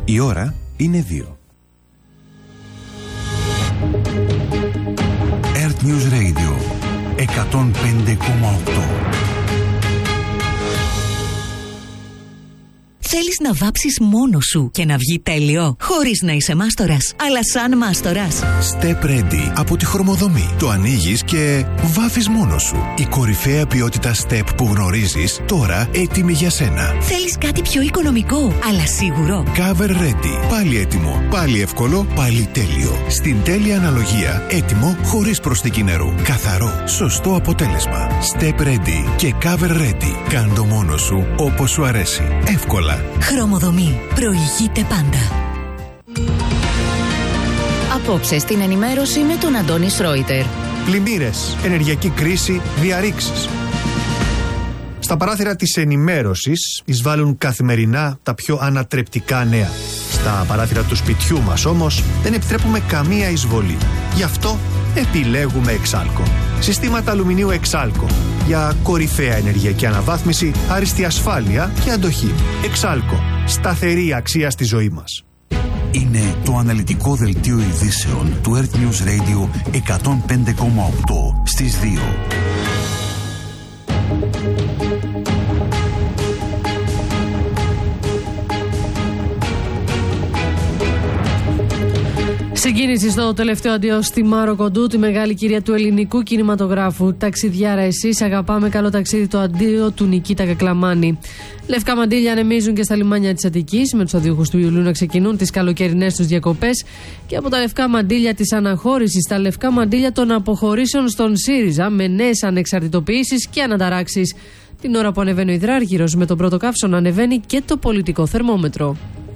Η ώρα είναι 2. Earth News Radio 105,8. Θέλεις να βάψεις μόνος σου και να βγει τέλειο, χωρίς να είσαι μάστορας, αλλά σαν μάστορας? Step Ready από τη Χρωμοδομή. Το ανοίγεις και βάφεις μόνος σου. Η κορυφαία ποιότητα Step που γνωρίζεις, τώρα έτοιμη για σένα. Θέλεις κάτι πιο οικονομικό, αλλά σίγουρο? Cover Ready. Πάλι έτοιμο, πάλι εύκολο, πάλι τέλειο. Στην τέλεια αναλογία, έτοιμο χωρίς προσθήκη νερού. Καθαρό, σωστό αποτέλεσμα. Step Ready και Cover Ready. Κάν' το μόνος σου όπως σου αρέσει. Εύκολα. Χρωμοδομή. Προηγείται πάντα. Απόψε στην ενημέρωση με τον Αντώνη Σρόιτερ. Πλημμύρες, ενεργειακή κρίση, διαρρήξεις. Στα παράθυρα της ενημέρωσης εισβάλλουν καθημερινά τα πιο ανατρεπτικά νέα. Στα παράθυρα του σπιτιού μας όμως δεν επιτρέπουμε καμία εισβολή. Γι' αυτό επιλέγουμε Εξάλκο. Συστήματα αλουμινίου Εξάλκο για κορυφαία ενεργειακή αναβάθμιση, άριστη ασφάλεια και αντοχή. Εξάλκο. Σταθερή αξία στη ζωή μας. Είναι το αναλυτικό δελτίο ειδήσεων του Earth News Radio 105,8 στις 2. Συγκίνηση στο τελευταίο αντίο στη Μάρο Κοντού, τη μεγάλη κυρία του ελληνικού κινηματογράφου. Ταξιδιάρα εσείς, αγαπάμε, καλό ταξίδι, το αντίο του Νικήτα Κακλαμάνη. Λευκά μαντήλια ανεμίζουν και στα λιμάνια της Αττικής, με τους οδηγούς του Ιουλίου να ξεκινούν τις καλοκαιρινές τους διακοπές. Και από τα λευκά μαντήλια της αναχώρησης στα λευκά μαντήλια των αποχωρήσεων στον ΣΥΡΙΖΑ, με νέες ανεξαρτητοποιήσεις και αναταράξεις. Την ώρα που ανεβαίνει ο υδράργυρος, με τον πρώτο καύσωνα ανεβαίνει και το πολιτικό θερμόμετρο.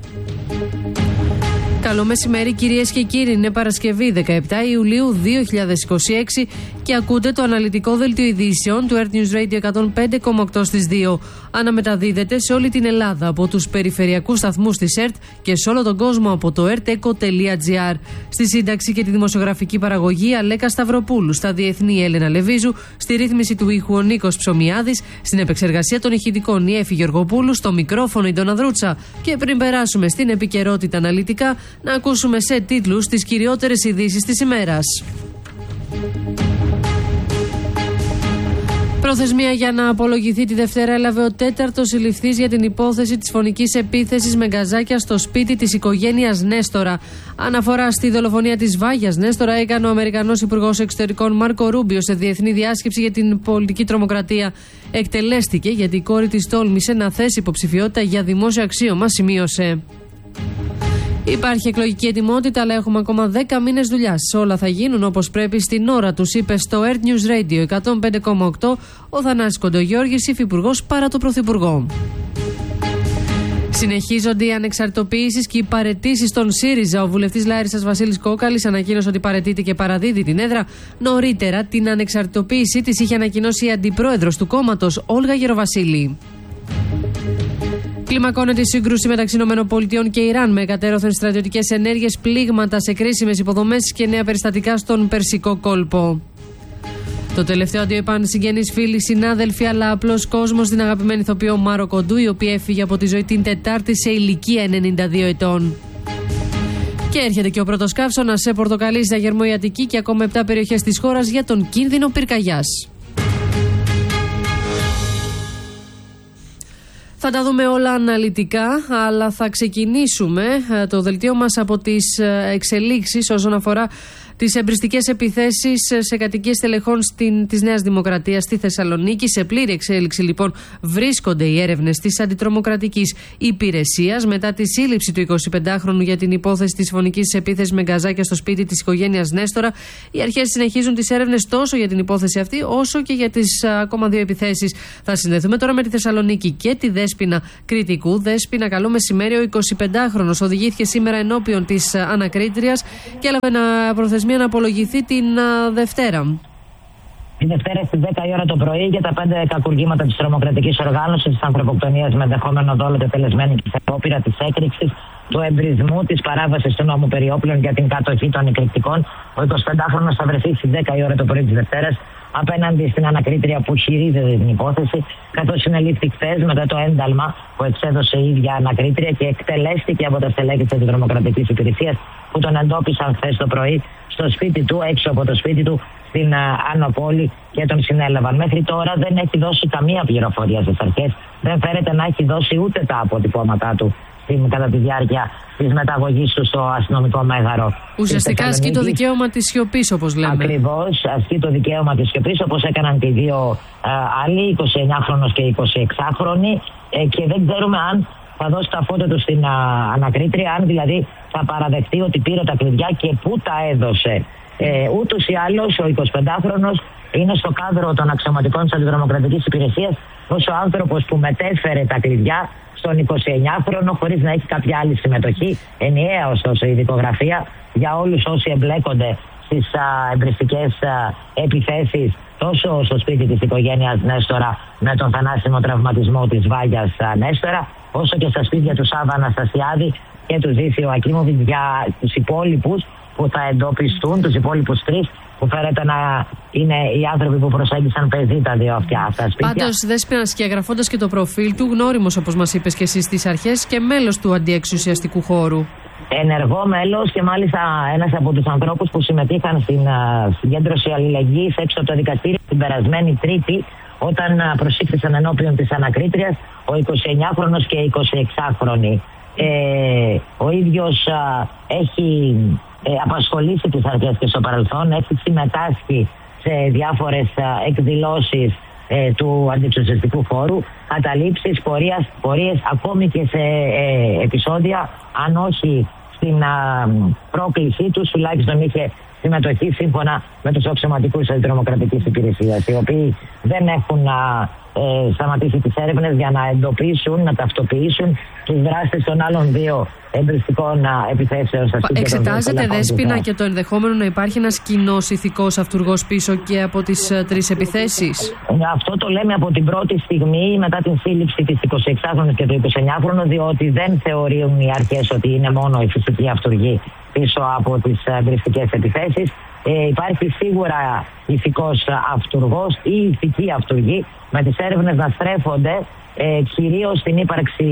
Καλό μεσημέρι κυρίες και κύριοι, είναι Παρασκευή 17 Ιουλίου 2026 και ακούτε το αναλυτικό δελτίο ειδήσεων του Earth News Radio 105,8 στις 2. Αναμεταδίδεται σε όλη την Ελλάδα από τους περιφερειακούς σταθμούς της ΕΡΤ και σε όλο τον κόσμο από το erteco.gr. Στη σύνταξη και τη δημοσιογραφική παραγωγή Αλέκα Σταυροπούλου, στα διεθνή Έλενα Λεβίζου, στη ρύθμιση του ήχου ο Νίκος Ψωμιάδης, στην επεξεργασία των ηχητικών η Έφη Γεωργοπούλου, στο μικρόφωνο η Ντόνα Δρούτσα. Και πριν περάσουμε στην επικαιρότητα αναλυτικά, να ακούσουμε σε τίτλους τις κυριότερες ειδήσεις της ημέρας. Προθεσμία για να απολογηθεί τη Δευτέρα έλαβε ο τέταρτος συλληφθής για την υπόθεση της φωνικής επίθεσης με γκαζάκια στο σπίτι της οικογένειας Νέστορα. Αναφορά στη δολοφονία της Βάγιας Νέστορα έκανε ο Αμερικανός Υπουργός Εξωτερικών Μάρκο Ρούμπιο σε διεθνή διάσκεψη για την πολιτική τρομοκρατία. Εκτελέστηκε γιατί η κόρη της τόλμησε να θέσει υποψηφιότητα για δημόσιο αξίωμα, σημείωσε. Υπάρχει εκλογική ετοιμότητα, αλλά έχουμε ακόμα 10 μήνες δουλειάς. Όλα θα γίνουν όπως πρέπει στην ώρα τους, είπε στο Earth News Radio 105,8 ο Θανάσης Κοντογιώργης, υφυπουργός παρά το Πρωθυπουργό. Συνεχίζονται οι ανεξαρτητοποιήσεις και οι παραιτήσεις στον ΣΥΡΙΖΑ. Ο βουλευτής Λάρισας Βασίλης Κόκαλης ανακοίνωσε ότι παραιτείται και παραδίδει την έδρα. Νωρίτερα την ανεξαρτητοποίησή της είχε ανακοινώσει η αντιπρόεδρος του κόμματος, Όλγα Γεροβασίλη. Κλιμακώνεται η σύγκρουση μεταξύ ΗΠΑ και Ιράν, με εκατέρωθεν στρατιωτικές ενέργειες, πλήγματα σε κρίσιμες υποδομές και νέα περιστατικά στον Περσικό κόλπο. Το τελευταίο αντίο είπαν συγγενείς, φίλοι, συνάδελφοι, αλλά απλός κόσμος στην αγαπημένη ηθοποιό Μάρο Κοντού, η οποία έφυγε από τη ζωή την Τετάρτη σε ηλικία 92 ετών. Και έρχεται και ο πρώτος καύσωνας σε Πορτοκαλί, Ζαγερμό, η Αττική και ακόμα 7 περιοχές της χώρας για τον κίνδυνο πυρκαγιάς. Θα τα δούμε όλα αναλυτικά, αλλά θα ξεκινήσουμε το δελτίο μας από τις εξελίξεις όσον αφορά τις εμπριστικές επιθέσεις σε κατοικίες στελεχών της Νέας Δημοκρατίας στη Θεσσαλονίκη. Σε πλήρη εξέλιξη λοιπόν βρίσκονται οι έρευνες της Αντιτρομοκρατικής Υπηρεσίας μετά τη σύλληψη του 25χρονου για την υπόθεση της φωνικής επίθεσης με γκαζάκια στο σπίτι της οικογένειας Νέστορα. Οι αρχές συνεχίζουν τις έρευνες τόσο για την υπόθεση αυτή όσο και για τις ακόμα δύο επιθέσεις. Θα συνδεθούμε τώρα με τη Θεσσαλονίκη και τη Δέσποινα Κρητικού. Δέσποινα, καλό μεσημέρι. Ο 25χρονος οδηγήθηκε σήμερα ενώπιον της ανακρίτριας και έλαβε προθεσμία να απολογηθεί την Δευτέρα. Τη Δευτέρα στις 10 η ώρα το πρωί για τα 5 κακουργήματα της τρομοκρατικής οργάνωσης, της ανθρωποκτονίας με ενδεχόμενο δόλο τετελεσμένη και απόπειρα της έκρηξης, του εμπρισμού, της παράβασης του νόμου περί όπλων για την κατοχή των εκρηκτικών. Ο 25χρονος θα βρεθεί στις 10 η ώρα το πρωί της Δευτέρας απέναντι στην ανακρίτρια που χειρίζεται την υπόθεση, καθώς συνελήφθη χθες μετά το ένταλμα που εξέδωσε η ίδια ανακρίτρια και εκτελέστηκε από τα στελέχη της Αντιτρομοκρατικής Υπηρεσίας που τον εντόπισαν χθες το πρωί στο σπίτι του, έξω από το σπίτι του, στην Άνω Πόλη και τον συνέλαβαν. Μέχρι τώρα δεν έχει δώσει καμία πληροφορία στις αρχές, δεν φαίνεται να έχει δώσει ούτε τα αποτυπώματά του κατά τη διάρκεια της μεταγωγής του στο αστυνομικό μέγαρο. Ουσιαστικά ασκεί το δικαίωμα της σιωπής, όπως λέμε. Ακριβώς, ασκεί το δικαίωμα της σιωπής, όπως έκαναν και οι δύο άλλοι, 29χρονος και 26χρονοι, και δεν ξέρουμε αν θα δώσει τα φώτα του στην ανακρίτρια, αν δηλαδή θα παραδεχτεί ότι πήρε τα κλειδιά και πού τα έδωσε. Ούτως ή άλλως ο 25χρονος είναι στο κάδρο των αξιωματικών της Αντιτρομοκρατικής Υπηρεσίας ως ο άνθρωπος που μετέφερε τα κλειδιά στον 29χρονο χωρίς να έχει κάποια άλλη συμμετοχή. Ενιαία ωστόσο η δικογραφία για όλους όσοι εμπλέκονται στις εμπριστικές επιθέσεις τόσο στο σπίτι της οικογένειας Νέστορα με τον θανάσιμο τραυματισμό της Βάγιας Νέστορα, όσο και στα σπίτια του Σάββα Αναστασιάδη και του Ζήσιου Ακίμοβιτ για τους υπόλοιπους που θα εντοπιστούν, τους υπόλοιπους 3 που φέρεται να είναι οι άνθρωποι που προσέγγισαν πεζί τα δύο αυτά σπίτια. Πάντως, Δέσποινα, σκιαγραφώντας και το προφίλ του, γνώριμος όπως μας είπες και εσείς στις αρχές και μέλος του αντιεξουσιαστικού χώρου. Ενεργό μέλος και μάλιστα ένας από τους ανθρώπους που συμμετείχαν στην συγκέντρωση αλληλεγγύης έξω από το δικαστήριο την περασμένη Τρίτη, όταν προσήχθησαν ενώπιον της ανακρίτριας ο 29χρονος και 26χρονοι. Ο ίδιος έχει απασχολήσει τις αρχές και στο παρελθόν, έχει συμμετάσχει σε διάφορες εκδηλώσεις του αντιεξουσιαστικού χώρου, καταλήψεις, πορείες, ακόμη και σε επεισόδια, αν όχι στην πρόκλησή τους, τουλάχιστον είχε συμμετοχή σύμφωνα με τους αξιωματικούς της Αντιτρομοκρατικής Υπηρεσίας, οι οποίοι δεν έχουν σταματήσει τις έρευνες για να εντοπίσουν, να ταυτοποιήσουν τους δράστες των άλλων δύο εμπριστικών επιθέσεων στα σπίτια. Εξετάζεται, Δέσποινα, και το ενδεχόμενο να υπάρχει ένας κοινός ηθικός αυτουργός πίσω και από τις 3 επιθέσεις? Αυτό το λέμε από την πρώτη στιγμή μετά την σύλληψη της 26χρονης και του 29χρονου, διότι δεν θεωρούν οι αρχές ότι είναι μόνο η φυσική αυτουργή πίσω από τις εμπριστικές επιθέσεις. Υπάρχει σίγουρα ηθικός αυτουργός ή ηθική αυτουργή, με τις έρευνες να στρέφονται κυρίως στην ύπαρξη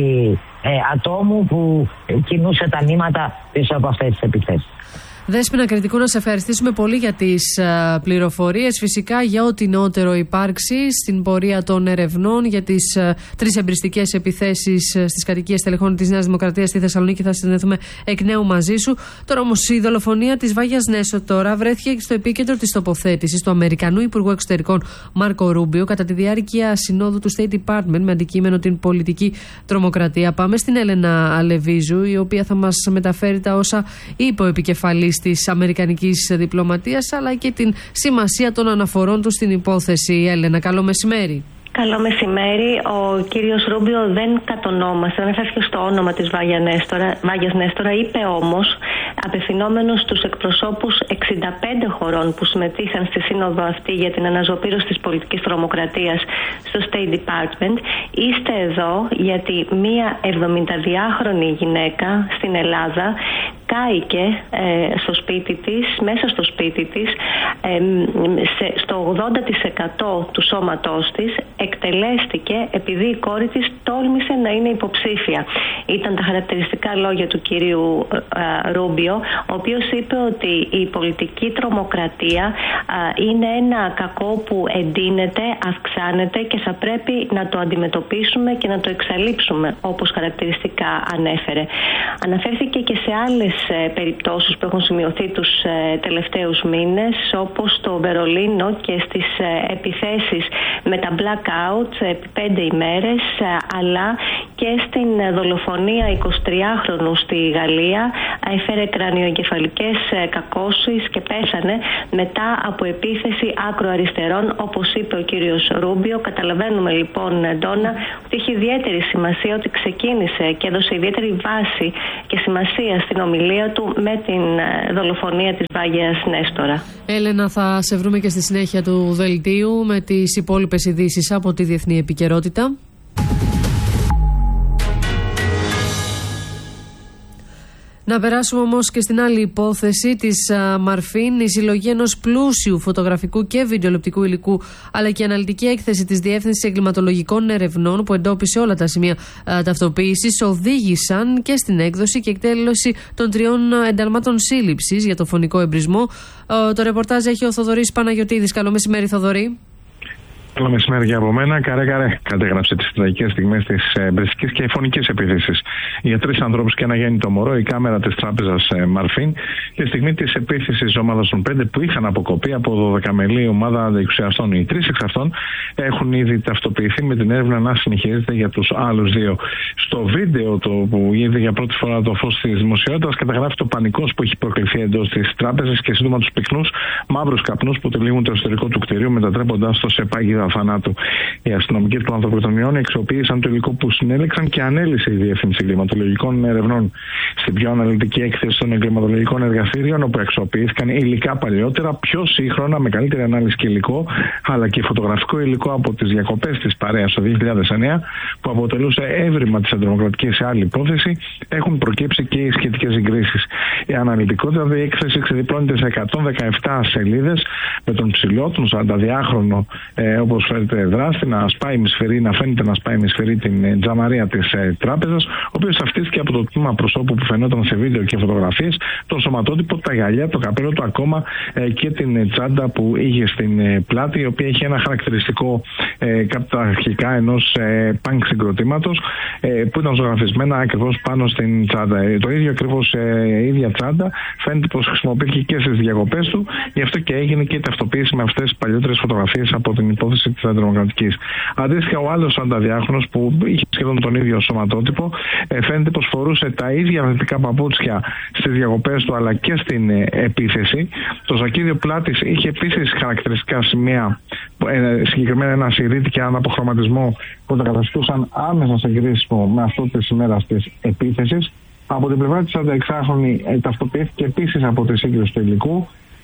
ατόμου που κινούσε τα νήματα πίσω από αυτές τις επιθέσεις. Δέσποινα Κρητικού, να σε ευχαριστήσουμε πολύ για τις πληροφορίες, φυσικά για ό,τι νεότερο υπάρξει στην πορεία των ερευνών για τις 3 εμπριστικές επιθέσεις στις κατοικίες τελεχών της Νέας Δημοκρατίας στη Θεσσαλονίκη. Θα συνδεθούμε εκ νέου μαζί σου. Τώρα όμως η δολοφονία της Βάγιας Νέστορα βρέθηκε στο επίκεντρο της τοποθέτησης του Αμερικανού Υπουργού Εξωτερικών Μάρκο Ρούμπιο κατά τη διάρκεια συνόδου του State Department με αντικείμενο την πολιτική τρομοκρατία. Πάμε στην Έλενα Αλεβίζου, η οποία θα μας μεταφέρει τα όσα είπε ο επικεφαλής της αμερικανικής διπλωματίας, αλλά και την σημασία των αναφορών του στην υπόθεση. Έλενα, καλό μεσημέρι. Καλό μεσημέρι. Ο κύριος Ρούμπιο δεν κατονόμασε, δεν έφερε στο όνομα της Βάγιας Νέστορα, είπε όμως, απευθυνόμενος στους εκπροσώπους 65 χωρών που συμμετείχαν στη σύνοδο αυτή για την αναζωπήρωση της πολιτικής τρομοκρατίας στο State Department, είστε εδώ γιατί μία 72χρονη γυναίκα στην Ελλάδα κάηκε στο σπίτι της, μέσα στο σπίτι της, στο 80% του σώματός της εκτελέστηκε επειδή η κόρη της τόλμησε να είναι υποψήφια. Ήταν τα χαρακτηριστικά λόγια του κυρίου Ρούμπιο, ο οποίος είπε ότι η πολιτική τρομοκρατία είναι ένα κακό που εντείνεται, αυξάνεται και θα πρέπει να το αντιμετωπίσουμε και να το εξαλείψουμε, όπως χαρακτηριστικά ανέφερε. Αναφέρθηκε και σε άλλες περιπτώσεις που έχουν σημειωθεί τους τελευταίους μήνες, όπως στο Βερολίνο και στις επιθέσεις με τα blackouts επί 5 ημέρες, αλλά και στην δολοφονία 23χρονου στη Γαλλία. Έφερε κρανιοεγκεφαλικές κακώσεις και πέθανε μετά από επίθεση άκροαριστερών, όπως είπε ο κύριος Ρούμπιο. Καταλαβαίνουμε λοιπόν, Ντόνα, ότι έχει ιδιαίτερη σημασία, ότι ξεκίνησε και έδωσε ιδιαίτερη βάση και σημασία στην ομιλία του με την δολοφονία της Βάγιας Νέστορα. Έλενα, θα σε βρούμε και στη συνέχεια του δελτίου με τις υπόλοιπες ειδήσεις από τη διεθνή επικαιρότητα. Να περάσουμε όμως και στην άλλη υπόθεση της Μαρφίν, η συλλογή ενός πλούσιου φωτογραφικού και βιντεοληπτικού υλικού, αλλά και η αναλυτική έκθεση της Διεύθυνσης Εγκληματολογικών Ερευνών, που εντόπισε όλα τα σημεία ταυτοποίησης, οδήγησαν και στην έκδοση και εκτέλεση των 3 ενταλμάτων σύλληψης για το φωνικό εμπρισμό. Το ρεπορτάζ έχει ο Θοδωρής Παναγιωτίδης. Καλό μεσημέρι, Θοδωρή. Καλό μεσημέρι και από μένα. Καρέ κατέγραψε τις τραγικές στιγμές της εμπριστικής και φωνικής επίθεσης για 3 ανθρώπους και ένα γέννητο μωρό, η κάμερα της τράπεζας Μαρφίν, και στιγμή της επίθεσης ομάδας των 5 που είχαν αποκοπεί από 12μελή ομάδα αντιεξουσιαστών. Οι 3 εξ αυτών έχουν ήδη ταυτοποιηθεί, με την έρευνα να συνεχίζεται για τους άλλους 2. Στο βίντεο που είδε για πρώτη φορά το φως της δημοσιότητας, καταγράφει το πανικός που έχει προκληθεί εντός της τράπεζας και σύντομα τους πυκνούς μαύρους καπνούς που τυλίγουν το εσωτερικό του κτηρίου, μετατρέποντας το σε πάγιδα θανάτου. Οι αστυνομικοί του ανθρωποκτονιών αξιοποίησαν το υλικό που συνέλεξαν και ανέλησε η Διεύθυνση Εγκληματολογικών Ερευνών. Στην πιο αναλυτική έκθεση των εγκληματολογικών εργαστήριων, όπου αξιοποιήθηκαν υλικά παλιότερα, πιο σύγχρονα, με καλύτερη ανάλυση και υλικό, αλλά και φωτογραφικό υλικό από τις διακοπές της παρέας το 2009, που αποτελούσε έβριμα της αντιδημοκρατικής σε άλλη υπόθεση, έχουν προκύψει και οι σχετικές συγκρίσεις. Η αναλυτικότητα η έκθεση ξεδιπλώνεται σε 117 σελίδες, με τον ψηλό, τον 42χρονο, όπως φαίνεται δράστη, να φαίνεται να σπάει με σφυρί την τζαμαρία της τράπεζας, ο οποίος ταυτίστηκε από το τμήμα προσώπου που φαινόταν σε βίντεο και φωτογραφίες, το σωματότυπο, τα γυαλιά, το καπέλο του, ακόμα και την τσάντα που είχε στην πλάτη, η οποία έχει ένα χαρακτηριστικό καταρχικά ενός πανκ συγκροτήματος, που ήταν ζωγραφισμένα ακριβώς πάνω στην τσάντα. Το ίδιο ακριβώς η ίδια τσάντα φαίνεται πως χρησιμοποιήθηκε και στις διακοπές του, γι' αυτό και έγινε και η ταυτοποίηση με αυτές τις παλιότερες φωτογραφίες από την υπόθεση της αντιδημοκρατικής. Αντίστοιχα, ο άλλος 42χρονος που είχε σχεδόν τον ίδιο σωματότυπο, φαίνεται πως φορούσε τα ίδια αθλητικά παπούτσια στις διακοπές του αλλά και στην επίθεση. Το σακίδιο πλάτης είχε επίσης χαρακτηριστικά σημεία, συγκεκριμένα ένα σιρήτη και έναν αποχρωματισμό που τα καταστούσαν άμεσα συγκρίσιμο με αυτό της ημέρας της επίθεσης. Από την πλευρά της 46χρονη ταυτοποιήθηκε επίσης από τη σύγκριση του υλικού.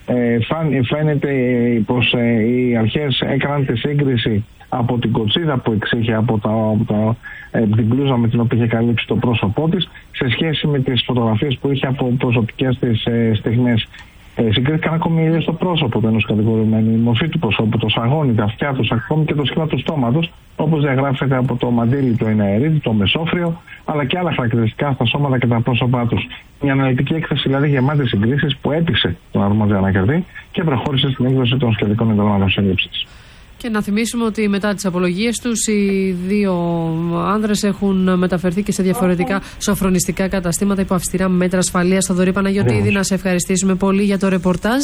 Φαίνεται πως οι αρχές έκαναν τη σύγκριση από την κοτσίδα που εξήχε από την μπλούζα με την οποία είχε καλύψει το πρόσωπό της, σε σχέση με τις φωτογραφίες που είχε από προσωπικές της στιγμές. Συγκρίθηκαν ακόμη στο πρόσωπο του ενός κατηγορουμένου, η μορφή του προσώπου, το σαγόνι, τα αυτιά του, ακόμη και το σχήμα του στόματος, όπως διαγράφεται από το μαντίλι του εναερίδη, το μεσόφριο, αλλά και άλλα χαρακτηριστικά στα σώματα και τα πρόσωπά τους. Μια αναλυτική έκθεση δηλαδή γεμάτη συγκρίσεις που έπεισε τον αρμόδιο ανακριτή και προχώρησε στην έκδοση των σχετικών ενταλμάτων σύλληψης. Και να θυμίσουμε ότι μετά τις απολογίες τους, οι 2 άνδρες έχουν μεταφερθεί και σε διαφορετικά σοφρονιστικά καταστήματα υπό αυστηρά μέτρα ασφαλείας. Θοδωρή Παναγιωτίδη, να σε ευχαριστήσουμε πολύ για το ρεπορτάζ.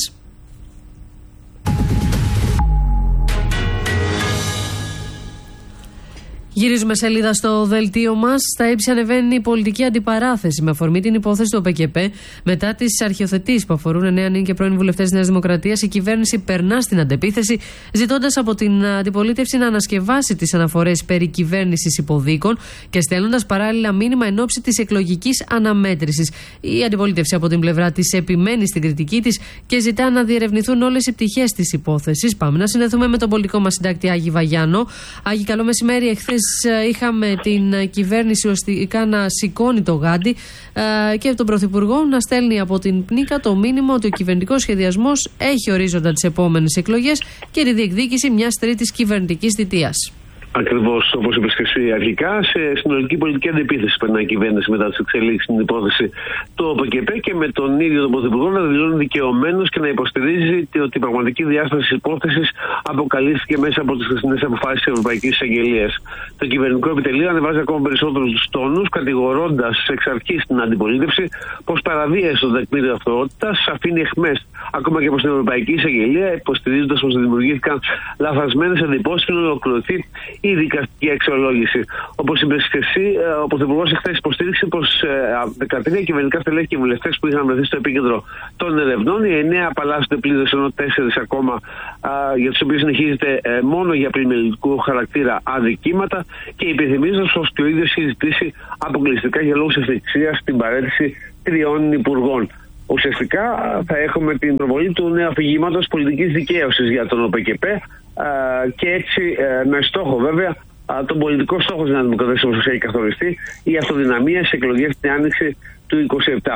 Γυρίζουμε σελίδα στο δελτίο μας. Στα ύψη ανεβαίνει η πολιτική αντιπαράθεση με αφορμή την υπόθεση του ΟΠΕΚΕΠΕ. Μετά τις αρχιοθετήσεις που αφορούν νέα νυν και πρώην βουλευτές της Νέας Δημοκρατίας, η κυβέρνηση περνά στην αντεπίθεση, ζητώντας από την αντιπολίτευση να ανασκευάσει τις αναφορές περί κυβέρνησης υποδίκων και στέλνοντας παράλληλα μήνυμα εν ώψη της εκλογικής αναμέτρησης. Η αντιπολίτευση από την πλευρά της επιμένει στην κριτική της και ζητά να διερευνηθούν όλες οι πτυχές της υπόθεσης. Πάμε να συνδεθούμε με τον πολιτικό μας συντάκτη Άγη Βαγιάνο. Άγη, καλό μεσημέρι. Εχθές είχαμε την κυβέρνηση ουσιαστικά να σηκώνει το γάντι και τον Πρωθυπουργό να στέλνει από την Πνίκα το μήνυμα ότι ο κυβερνητικός σχεδιασμός έχει ορίζοντα τις επόμενες εκλογές και τη διεκδίκηση μιας τρίτης κυβερνητικής θητείας. Ακριβώς όπως είπες και εσύ, αρχικά σε συνολική πολιτική αντιπίθεση περνάει η κυβέρνηση μετά τις εξελίξεις στην υπόθεση του ΟΠΕΚΕΠΕ και με τον ίδιο τον Πρωθυπουργό να δηλώνει δικαιωμένος και να υποστηρίζει ότι η πραγματική διάσταση της υπόθεσης αποκαλύφθηκε μέσα από τις χθεσινές αποφάσεις της Ευρωπαϊκής Εισαγγελίας. Το κυβερνητικό επιτελείο ανεβάζει ακόμα περισσότερο τους τόνους, κατηγορώντας εξ αρχής την αντιπολίτευση πως παραβίασε το τεκμήριο αυτοότητας, αφήνει εχμές ακόμα και από την Ευρωπαϊκή Εισαγγελία, υποστηρίζοντας πως δημιουργήθηκαν λαθασμένες εντυπώσεις πριν ολοκληρωθεί η δικαστική αξιολόγηση. Όπως είπες και εσύ, ο Πρωθυπουργός εχθές υποστήριξε πως 13 κυβερνητικά στελέχη και βουλευτές που είχαν βρεθεί στο επίκεντρο των ερευνών, οι 9 απαλλάσσονται πλήρως, ενώ 4 ακόμα για τους οποίους συνεχίζεται μόνο για πλημμυρικού χαρακτήρα αδικήματα, και υπενθυμίζοντας πως και ο ίδιος έχει ζητήσει αποκλειστικά για λόγους ευθυξίας την παραίτηση 3 υπουργών. Ουσιαστικά θα έχουμε την προβολή του νέου αφηγήματος πολιτικής δικαίωσης για τον ΟΠΕΚΕΠΕ και έτσι με στόχο βέβαια τον πολιτικό στόχο της Νέας Δημοκρατίας, όπως έχει καθοριστεί, η αυτοδυναμία στις εκλογές την άνοιξη του 2027.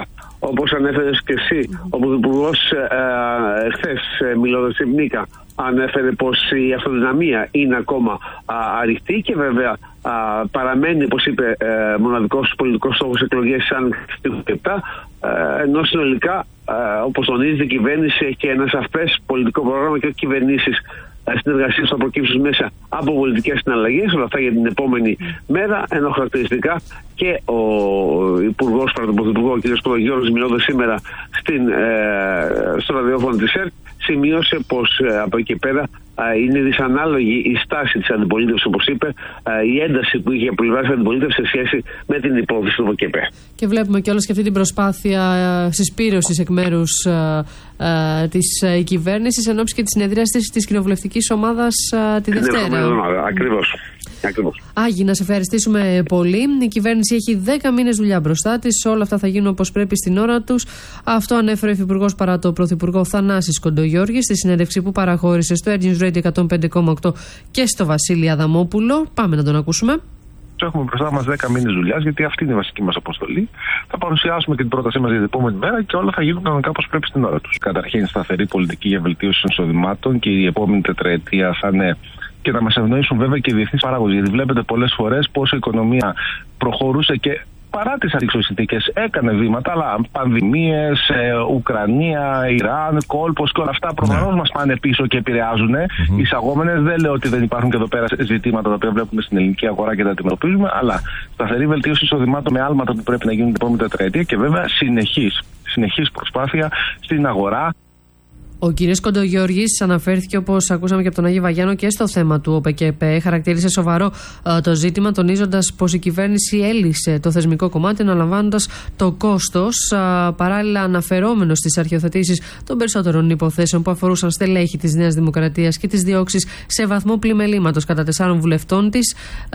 όπως ανέφερες και εσύ, ο Πρωθυπουργός χθες μιλώντας στην Νίκα ανέφερε πως η αυτοδυναμία είναι ακόμα ανοιχτή και βέβαια παραμένει, όπως είπε, μοναδικός πολιτικός στόχος εκλογές σαν 2007, ενώ συνολικά, όπως τονίζεται, η κυβέρνηση έχει ένα σαφές πολιτικό πρόγραμμα και όχι κυβερνήσεις συνεργασίες θα προκύψουν μέσα από πολιτικές συναλλαγές, όλα αυτά για την επόμενη μέρα, ενώ χαρακτηριστικά και ο Υπουργός, τον Πρωθυπουργό, ο κ. Κοντογιώργης, μιλώντας σήμερα στο ραδιόφωνο της ΕΡΤ, σημείωσε πως από εκεί και πέρα είναι δυσανάλογη η στάση της αντιπολίτευσης, όπως είπε, η ένταση που είχε από πλευράς της αντιπολίτευσης σε σχέση με την υπόθεση του ΟΚΕΠΕ. Και βλέπουμε κιόλας και αυτή την προσπάθεια συσπήρωσης εκ μέρους της κυβέρνησης εν ώψη και της συνεδρίασης της κοινοβουλευτικής ομάδας τη Δευτέρα. Ακριβώς. Άγι, να σε ευχαριστήσουμε πολύ. Η κυβέρνηση έχει 10 μήνες δουλειά μπροστά της. Όλα αυτά θα γίνουν όπως πρέπει στην ώρα τους. Αυτό ανέφερε ο Υφυπουργός παρά το Πρωθυπουργό Θανάσης Κοντογιώργης στη συνέντευξη που παραχώρησε στο Air News Radio 105,8 και στο Βασίλη Αδαμόπουλο. Πάμε να τον ακούσουμε. Έχουμε μπροστά μας 10 μήνες δουλειάς, γιατί αυτή είναι η βασική μας αποστολή. Θα παρουσιάσουμε και την πρότασή μας για την επόμενη μέρα και όλα θα γίνουν κανονικά όπως πρέπει στην ώρα τους. Καταρχήν, σταθερή πολιτική για βελτίωση των εισοδημάτων και η επόμενη τετραετία θα είναι. Και να μας ευνοήσουν βέβαια και οι διεθνείς παράγοντες. Γιατί βλέπετε πολλές φορές πώς η οικονομία προχωρούσε και παρά τις αντίξωες συνθήκες έκανε βήματα, αλλά πανδημίες, Ουκρανία, Ιράν, κόλπος και όλα αυτά προφανώς μας πάνε πίσω και επηρεάζουν. Εισαγόμενες, δεν λέω ότι δεν υπάρχουν και εδώ πέρα ζητήματα τα οποία βλέπουμε στην ελληνική αγορά και τα αντιμετωπίζουμε, αλλά σταθερή βελτίωση εισοδημάτων με άλματα που πρέπει να γίνουν την επόμενη τετραετία και βέβαια συνεχής προσπάθεια στην αγορά. Ο κ. Κοντογιώργης αναφέρθηκε, όπως ακούσαμε και από τον Άγιο Βαγιάνο, και στο θέμα του ΟΠΕΚΕΠΕ. Χαρακτήρισε σοβαρό το ζήτημα, τονίζοντας πως η κυβέρνηση έλυσε το θεσμικό κομμάτι, αναλαμβάνοντας το κόστος, παράλληλα αναφερόμενος στις αρχιοθετήσεις των περισσότερων υποθέσεων που αφορούσαν στελέχη της Νέας Δημοκρατίας και τις διώξεις σε βαθμό πλημελήματος κατά 4 βουλευτών της.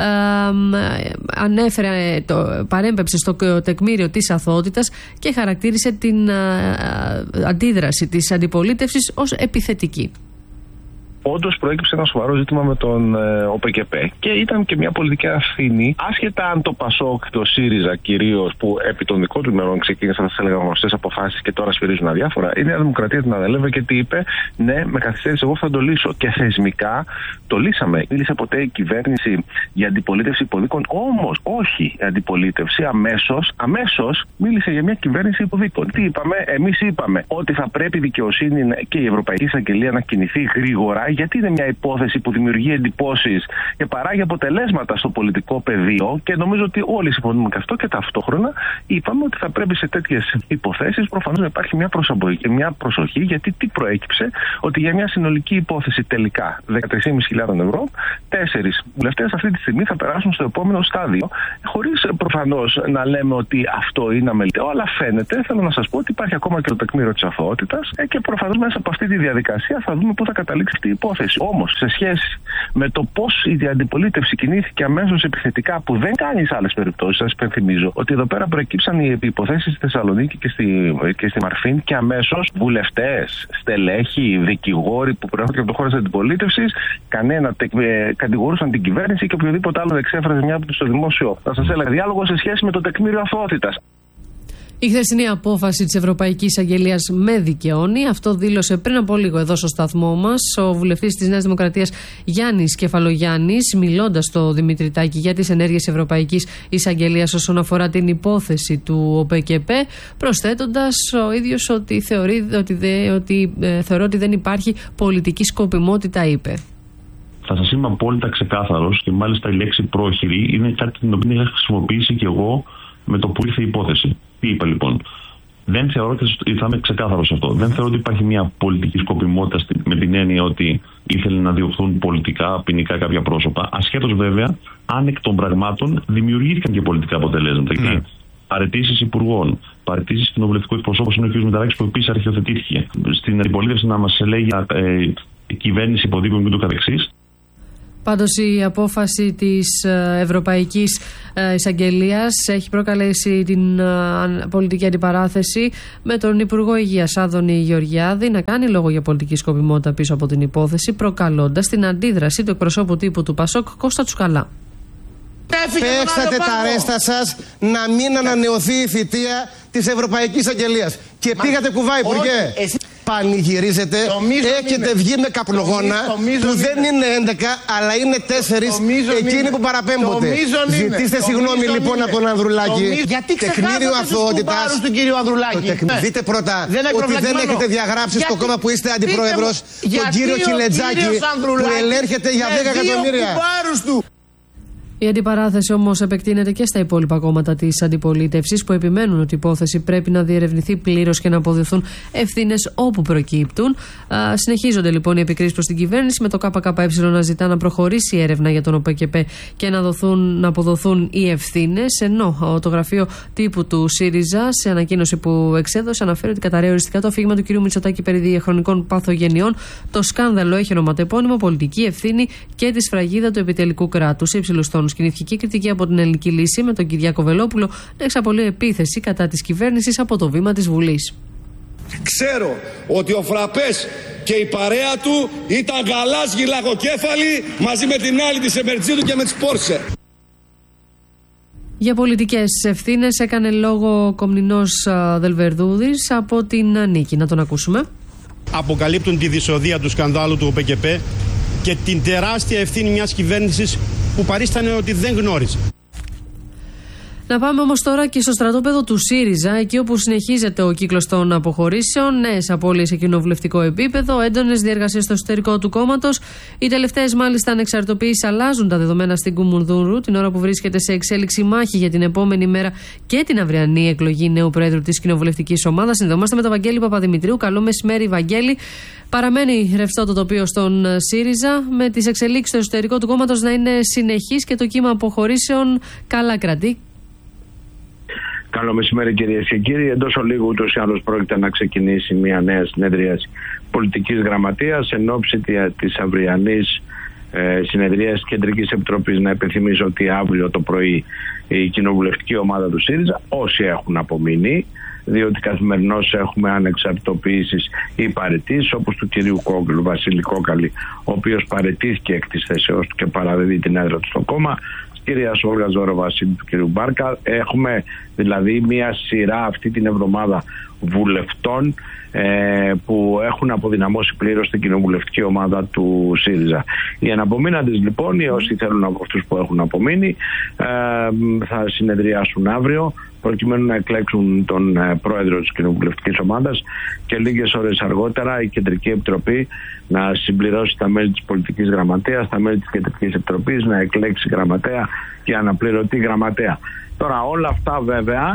Παρέμπεψε στο τεκμήριο της αθωότητας και χαρακτήρισε την αντίδραση της αντιπολίτευσης ως επιθετική. Όντως προέκυψε ένα σοβαρό ζήτημα με τον ΟΠΕΚΕΠΕ και ήταν και μια πολιτική ευθύνη, άσχετα αν το ΠΑΣΟΚ και ο ΣΥΡΙΖΑ κυρίως, που επί των δικών του ημερών ξεκίνησαν να έλεγα γνωστές αποφάσεις και τώρα σφυρίζουν αδιάφορα, η Νέα Δημοκρατία την ανέλαβε και τι είπε? Ναι, με καθυστέρηση, εγώ θα το λύσω. Και θεσμικά το λύσαμε. Μίλησε ποτέ η κυβέρνηση για αντιπολίτευση υποδίκων? Όμως, όχι. Η αντιπολίτευση αμέσως μίλησε για μια κυβέρνηση υποδίκων. Τι είπαμε? Εμείς είπαμε ότι θα πρέπει η δικαιοσύνη και η Ευρωπαϊκή Εισαγγελία να κινηθεί γρήγορα, γιατί είναι μια υπόθεση που δημιουργεί εντυπώσεις και παράγει αποτελέσματα στο πολιτικό πεδίο και νομίζω ότι όλοι συμφωνούμε και αυτό, και ταυτόχρονα είπαμε ότι θα πρέπει σε τέτοιες υποθέσεις προφανώς να υπάρχει μια προσοχή, γιατί τι προέκυψε? Ότι για μια συνολική υπόθεση τελικά 13.500 ευρώ, 4 βουλευτές αυτή τη στιγμή θα περάσουν στο επόμενο στάδιο, χωρίς προφανώς να λέμε ότι αυτό είναι αμεληταίο, αλλά φαίνεται, θέλω να σας πω, ότι υπάρχει ακόμα και το τεκμήριο της αθωότητας και προφανώς μέσα από αυτή τη διαδικασία θα δούμε πού θα καταλήξει αυτή η υπόθεση. Όμως, σε σχέση με το πώς η αντιπολίτευση κινήθηκε αμέσως επιθετικά, που δεν κάνει σε άλλες περιπτώσεις, σας υπενθυμίζω ότι εδώ πέρα προεκύψαν οι υποθέσεις στη Θεσσαλονίκη και στη Μαρφίν και αμέσως βουλευτές, στελέχοι, δικηγόροι που προέρχονται από το χώρο της αντιπολίτευσης, κατηγορούσαν την κυβέρνηση και οποιοδήποτε άλλο εξέφραζε μια από στο δημόσιο, θα σας έλεγα, διάλογο σε σχέση με το τεκμήριο αθωότητας. Η χθεσινή απόφαση της Ευρωπαϊκής Αγγελίας με δικαιώνει. Αυτό δήλωσε πριν από λίγο εδώ στο σταθμό μας ο βουλευτής της Νέας Δημοκρατίας Γιάννης Κεφαλογιάννης, μιλώντας στο Δημητριτάκη για τις ενέργειες Ευρωπαϊκής Εισαγγελίας όσον αφορά την υπόθεση του ΟΠΕΚΕΠΕ, προσθέτοντας ο ίδιος ότι θεωρώ ότι δεν υπάρχει πολιτική σκοπιμότητα, είπε. Θα σας είμαι απόλυτα ξεκάθαρος και μάλιστα η λέξη πρόχειρη είναι κάτι την οποία είχα χρησιμοποιήσει και εγώ με το που ήρθε η υπόθεση. Τι είπα λοιπόν? Δεν θεωρώ, και θα είμαι ξεκάθαρος σε αυτό, δεν θεωρώ ότι υπάρχει μια πολιτική σκοπιμότητα με την έννοια ότι ήθελε να διωχθούν πολιτικά, ποινικά κάποια πρόσωπα. Ασχέτως βέβαια αν εκ των πραγμάτων δημιουργήθηκαν και πολιτικά αποτελέσματα. Ναι. Παραιτήσεις υπουργών, παραιτήσεις κοινοβουλευτικού εκπροσώπου, είναι ο κ. Μηταράκης που επίσης αρχιοθετήθηκε. Στην αντιπολίτευση να μας έλεγε κυβέρνηση υποδίκων και το καθεξής. Πάντως η απόφαση της Ευρωπαϊκής Εισαγγελίας έχει προκαλέσει την πολιτική αντιπαράθεση με τον Υπουργό Υγείας Άδωνη Γεωργιάδη να κάνει λόγο για πολιτική σκοπιμότητα πίσω από την υπόθεση, προκαλώντας την αντίδραση του εκπροσώπου τύπου του ΠΑΣΟΚ Κώστα Τσουκαλά. Παίξατε τα ρέστα σας να μην ανανεωθεί η θητεία της Ευρωπαϊκής Αγγελίας. Και πήγατε κουβά, Υπουργέ. Πανηγυρίζετε, έχετε βγει με καπνογόνα που δεν είναι 11 αλλά είναι 4 εκείνοι που παραπέμπονται. Ζητήστε συγγνώμη λοιπόν από τον Ανδρουλάκη. Γιατί ξεχάσατε τους κουμπάρους του κύριου Ανδρουλάκη? Δείτε πρώτα ότι δεν έχετε διαγράψει στο κόμμα που είστε αντιπρόεδρος τον κύριο Κιλετζάκη που ελέγχεται για 10 εκατομμύρια. Η αντιπαράθεση όμως επεκτείνεται και στα υπόλοιπα κόμματα της αντιπολίτευσης που επιμένουν ότι η υπόθεση πρέπει να διερευνηθεί πλήρως και να αποδοθούν ευθύνες όπου προκύπτουν. Συνεχίζονται λοιπόν οι επικρίσεις προς την κυβέρνηση, με το ΚΚΕ να ζητά να προχωρήσει η έρευνα για τον ΟΠΚΠ και να αποδοθούν οι ευθύνες. Ενώ το γραφείο τύπου του ΣΥΡΙΖΑ, σε ανακοίνωση που εξέδωσε, αναφέρει ότι καταρρέει οριστικά το αφήγημα του κ. Μητσοτάκη περί διαχρονικών παθογενειών. Το σκάνδαλο έχει ονοματεπώνυμο πολιτική ευθύνη και τη σφραγίδα του επιτελικού κράτους. Σε υψηλούς τόνους κινήθηκε και κριτική από την Ελληνική Λύση, με τον Κυριάκο Βελόπουλο να εξαπολύει επίθεση κατά της κυβέρνησης από το βήμα της Βουλής. Ξέρω ότι ο Φραπές και η παρέα του ήταν γαλάζ γυλακοκέφαλοι μαζί με την άλλη της Εμερτζίδου και με τις Πόρσε. Για πολιτικές ευθύνες έκανε λόγο ο Κομνηνός Δελβερδούδης από την Νίκη. Να τον ακούσουμε. Αποκαλύπτουν τη δυσοδεία του σκανδάλου του ΟΠΚΠ και την τεράστια ευθύνη μιας κυβέρνησης που παρίστανε ότι δεν γνώριζε. Να πάμε όμως τώρα και στο στρατόπεδο του ΣΥΡΙΖΑ, εκεί όπου συνεχίζεται ο κύκλος των αποχωρήσεων, νέες απώλειες σε κοινοβουλευτικό επίπεδο, έντονες διεργασίες στο εσωτερικό του κόμματος. Οι τελευταίες μάλιστα ανεξαρτητοποιήσεις αλλάζουν τα δεδομένα στην Κουμουνδούρου, την ώρα που βρίσκεται σε εξέλιξη μάχη για την επόμενη μέρα και την αυριανή εκλογή νέου Προέδρου της κοινοβουλευτικής ομάδας. Συνδεόμαστε με τον Βαγγέλη Παπαδημητρίου. Καλό μεσημέρι, Βαγγέλη. Παραμένει ρευστό το τοπίο στον ΣΥΡΙΖΑ, με τις εξελίξεις στο εσωτερικό του κόμματος να είναι συνεχείς και το κύμα αποχωρήσεων καλά κρατεί. Καλό μεσημέρι, κυρίες και κύριοι. Εντός ολίγου ούτως ή άλλως πρόκειται να ξεκινήσει μια νέα συνεδρίαση πολιτικής γραμματείας εν ώψη της αυριανής συνεδρίας της Κεντρικής Επιτροπής. Να υπενθυμίσω ότι αύριο το πρωί η κοινοβουλευτική ομάδα του ΣΥΡΙΖΑ, όσοι έχουν απομείνει, διότι καθημερινώς έχουμε ανεξαρτητοποιήσεις ή παραιτήσεις, όπως του κυρίου Κόκκαλου, Βασίλη Κόκκαλη, ο οποίος παραιτήθηκε εκ της θέσεώς του και παραδίδει την έδρα του στο κόμμα, κυρία Όλγα Ζωροβασίλη, του κυρίου Μπάρκα. Έχουμε δηλαδή μια σειρά αυτή την εβδομάδα βουλευτών που έχουν αποδυναμώσει πλήρως την κοινοβουλευτική ομάδα του ΣΥΡΙΖΑ. Οι αναπομείναντες λοιπόν, οι όσοι θέλουν από αυτούς που έχουν απομείνει, θα συνεδριάσουν αύριο προκειμένου να εκλέξουν τον πρόεδρο της κοινοβουλευτικής ομάδας και λίγες ώρες αργότερα η Κεντρική Επιτροπή να συμπληρώσει τα μέλη της πολιτικής γραμματείας, τα μέλη της Κεντρικής Επιτροπής, να εκλέξει γραμματέα και αναπληρωτή γραμματέα. Τώρα όλα αυτά βέβαια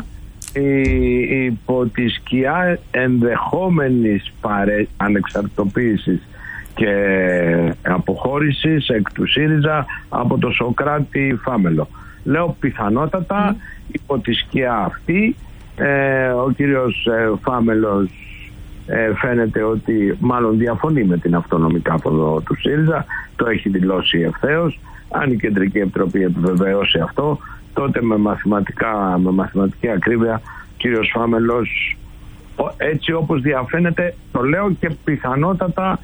υπό τη σκιά ενδεχόμενης ανεξαρτητοποίησης και αποχώρησης εκ του ΣΥΡΙΖΑ από το Σωκράτη Φάμελο. Λέω πιθανότατα υπό τη σκιά αυτή ο κύριος Φάμελος φαίνεται ότι μάλλον διαφωνεί με την αυτόνομη κάθοδο του ΣΥΡΙΖΑ, το έχει δηλώσει ευθέως. Αν η Κεντρική Επιτροπή επιβεβαιώσει αυτό, τότε με μαθηματική ακρίβεια ο κύριος Φάμελος, έτσι όπως διαφαίνεται, το λέω, και πιθανότατα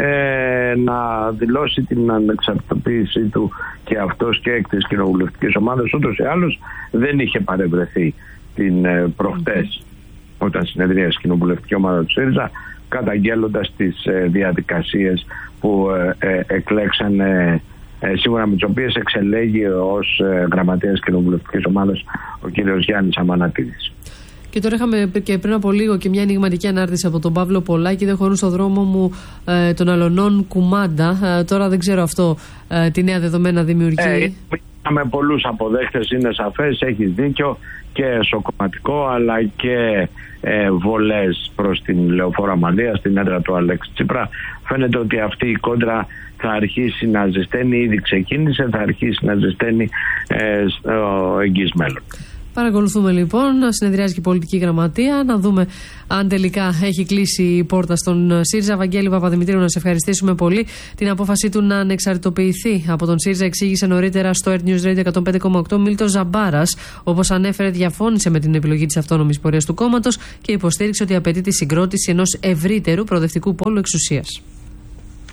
να δηλώσει την ανεξαρτητοποίησή του και αυτός και εκ της κοινοβουλευτικής ομάδας. Ούτως ή άλλως δεν είχε παρευρεθεί την προχτές όταν συνεδρίασε η κοινοβουλευτική ομάδα του ΣΥΡΙΖΑ, καταγγέλλοντας τις διαδικασίες που εκλέξανε, σύμφωνα με τις οποίες εξελέγει ως γραμματέας κοινοβουλευτικής ομάδας ο κύριος Γιάννης Αμανατίδης. Και τώρα είχαμε και πριν από λίγο και μια ενηγματική ανάρτηση από τον Παύλο Πολάκη. Δεν χωρούν στο δρόμο μου των αλωνών κουμάντα. Τώρα δεν ξέρω αυτό τι νέα δεδομένα δημιουργεί. Με πολλούς αποδέχτες, είναι σαφές, έχεις δίκιο, και σοκομματικό αλλά και βολές προς την Λεωφόρο Αμαλία, στην έδρα του Αλέξη Τσίπρα. Φαίνεται ότι αυτή η κόντρα θα αρχίσει να ζεσταίνει, ήδη ξεκίνησε, θα αρχίσει να ζεσταίνει στο εγγύς μέλλον. Παρακολουθούμε λοιπόν, να συνεδριάζει και η πολιτική γραμματεία, να δούμε αν τελικά έχει κλείσει η πόρτα στον ΣΥΡΙΖΑ. Βαγγέλη Παπαδημητρίου, να σε ευχαριστήσουμε πολύ. Την απόφασή του να ανεξαρτητοποιηθεί από τον ΣΥΡΙΖΑ εξήγησε νωρίτερα στο Earth News Radio 105,8 Μίλτος Ζαμπάρας. Όπως ανέφερε, διαφώνησε με την επιλογή της αυτόνομης πορείας του κόμματος και υποστήριξε ότι απαιτεί τη συγκρότηση ενός ευρύτερου προοδευτικού πόλου εξουσίας.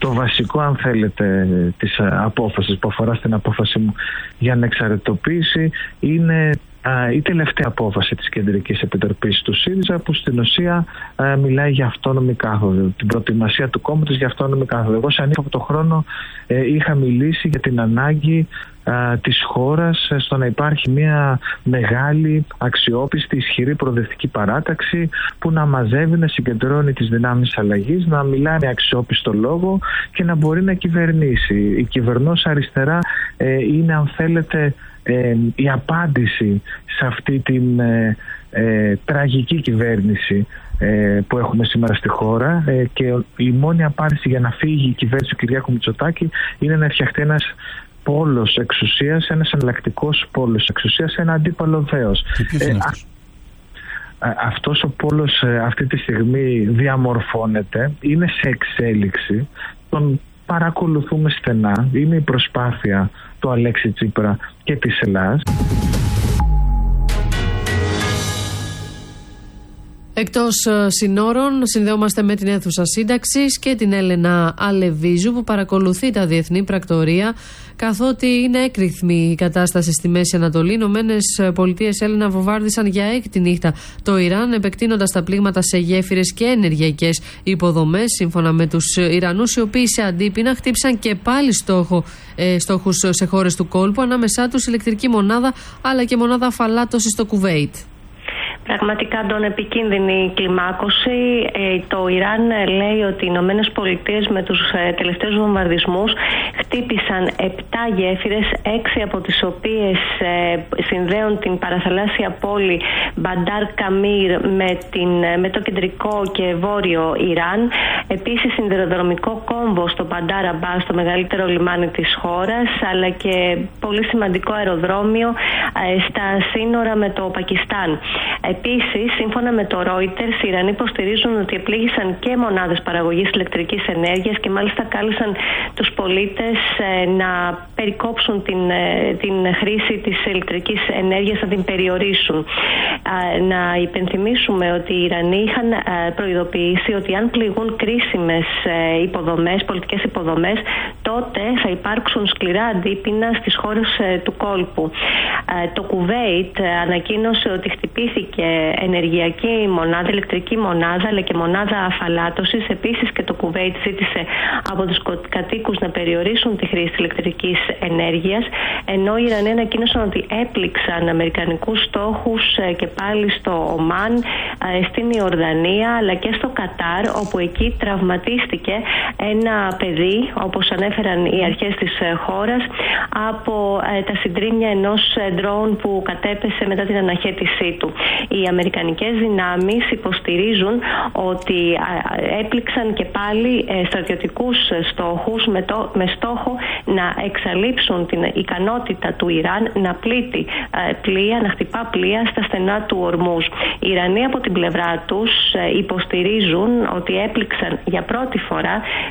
το βασικό, αν θέλετε, της απόφασης που αφορά στην απόφαση μου για ανεξαρτητοποίηση είναι η τελευταία απόφαση της Κεντρικής Επιτροπής του ΣΥΡΙΖΑ, που στην ουσία μιλάει για αυτόνομη κάθοδο, την προετοιμασία του κόμματος για αυτόνομη κάθοδο. Εγώ σαν από το χρόνο είχα μιλήσει για την ανάγκη της χώρας στο να υπάρχει μια μεγάλη, αξιόπιστη, ισχυρή προοδευτική παράταξη που να μαζεύει, να συγκεντρώνει τις δυνάμεις αλλαγής, να μιλάει με αξιόπιστο λόγο και να μπορεί να κυβερνήσει. Η κυβερνώσα αριστερά είναι, αν θέλετε, η απάντηση σε αυτή την τραγική κυβέρνηση που έχουμε σήμερα στη χώρα, και η μόνη απάντηση για να φύγει η κυβέρνηση του Κυριάκου Μητσοτάκη είναι να φτιαχτεί ένας πόλος εξουσίας, ένας εναλλακτικός πόλος εξουσίας, ένα αντίπαλο δέος. Αυτός ο πόλος αυτή τη στιγμή διαμορφώνεται, είναι σε εξέλιξη, τον παρακολουθούμε στενά, είναι η προσπάθεια του Αλέξη Τσίπρα και της Ελλάδας. Εκτός συνόρων, συνδέομαστε με την αίθουσα σύνταξης και την Έλενα Αλεβίζου, που παρακολουθεί τα διεθνή πρακτορία, καθότι είναι έκρηθμη η κατάσταση στη Μέση Ανατολή. Οι Ηνωμένες Πολιτείες, Έλενα, βομβάρδισαν για έκτη νύχτα το Ιράν, επεκτείνοντας τα πλήγματα σε γέφυρες και ενεργειακές υποδομές. Σύμφωνα με τους Ιρανούς, οι οποίοι σε αντίπεινα χτύπησαν και πάλι στόχους σε χώρες του κόλπου, ανάμεσά τους ηλεκτρική μονάδα αλλά και μονάδα αφαλάτωσης στο Κουβέιτ. Πραγματικά, τον επικίνδυνη κλιμάκωση. Το Ιράν λέει ότι οι Ηνωμένες Πολιτείες με τους τελευταίους βομβαρδισμούς χτύπησαν 7 γέφυρες, 6 από τις οποίες συνδέουν την παραθαλάσσια πόλη Μπαντάρ Καμίρ με το κεντρικό και βόρειο Ιράν. Επίσης, σιδηροδρομικό κόμβο στο Μπαντάρ Αμπά, το μεγαλύτερο λιμάνι της χώρας, αλλά και πολύ σημαντικό αεροδρόμιο στα σύνορα με το Πακιστάν. Επίσης, σύμφωνα με το Reuters, οι Ιρανοί υποστηρίζουν ότι επλήγησαν και μονάδες παραγωγής ηλεκτρικής ενέργειας και μάλιστα κάλεσαν τους πολίτες να περικόψουν την χρήση της ηλεκτρικής ενέργειας, να την περιορίσουν. Να υπενθυμίσουμε ότι οι Ιρανοί είχαν προειδοποιήσει ότι αν πληγούν κρίσιμες υποδομές, πολιτικές υποδομές, τότε θα υπάρξουν σκληρά αντίπεινα στις χώρες του κόλπου. Το Κουβέιτ ανακοίνωσε ότι χτυπήθηκε ενεργειακή μονάδα, ηλεκτρική μονάδα, αλλά και μονάδα αφαλάτωσης. Επίσης, και το Κουβέιτ ζήτησε από τους κατοίκους να περιορίσουν τη χρήση της ηλεκτρικής ενέργειας, ενώ οι Ιρανοί ανακοίνωσαν ότι έπληξαν αμερικανικούς στόχους και πάλι στο Ομάν, στην Ιορδανία, αλλά και στο Κατάρ, όπου εκεί τραυματίστηκε ένα παιδί, όπως ανέφεραν οι αρχές της χώρας, από τα συντρίμμια ενός ντρόουν που κατέπεσε μετά την αναχέτησή του. Οι αμερικανικές δυνάμεις υποστηρίζουν ότι έπληξαν και πάλι στρατιωτικούς στόχους με στόχο να εξαλείψουν την ικανότητα του Ιράν να πλήττει πλοία, να χτυπά πλοία στα στενά του Ορμούζ. Οι Ιρανοί από την πλευρά τους υποστηρίζουν ότι έπληξαν για πρώτη φορά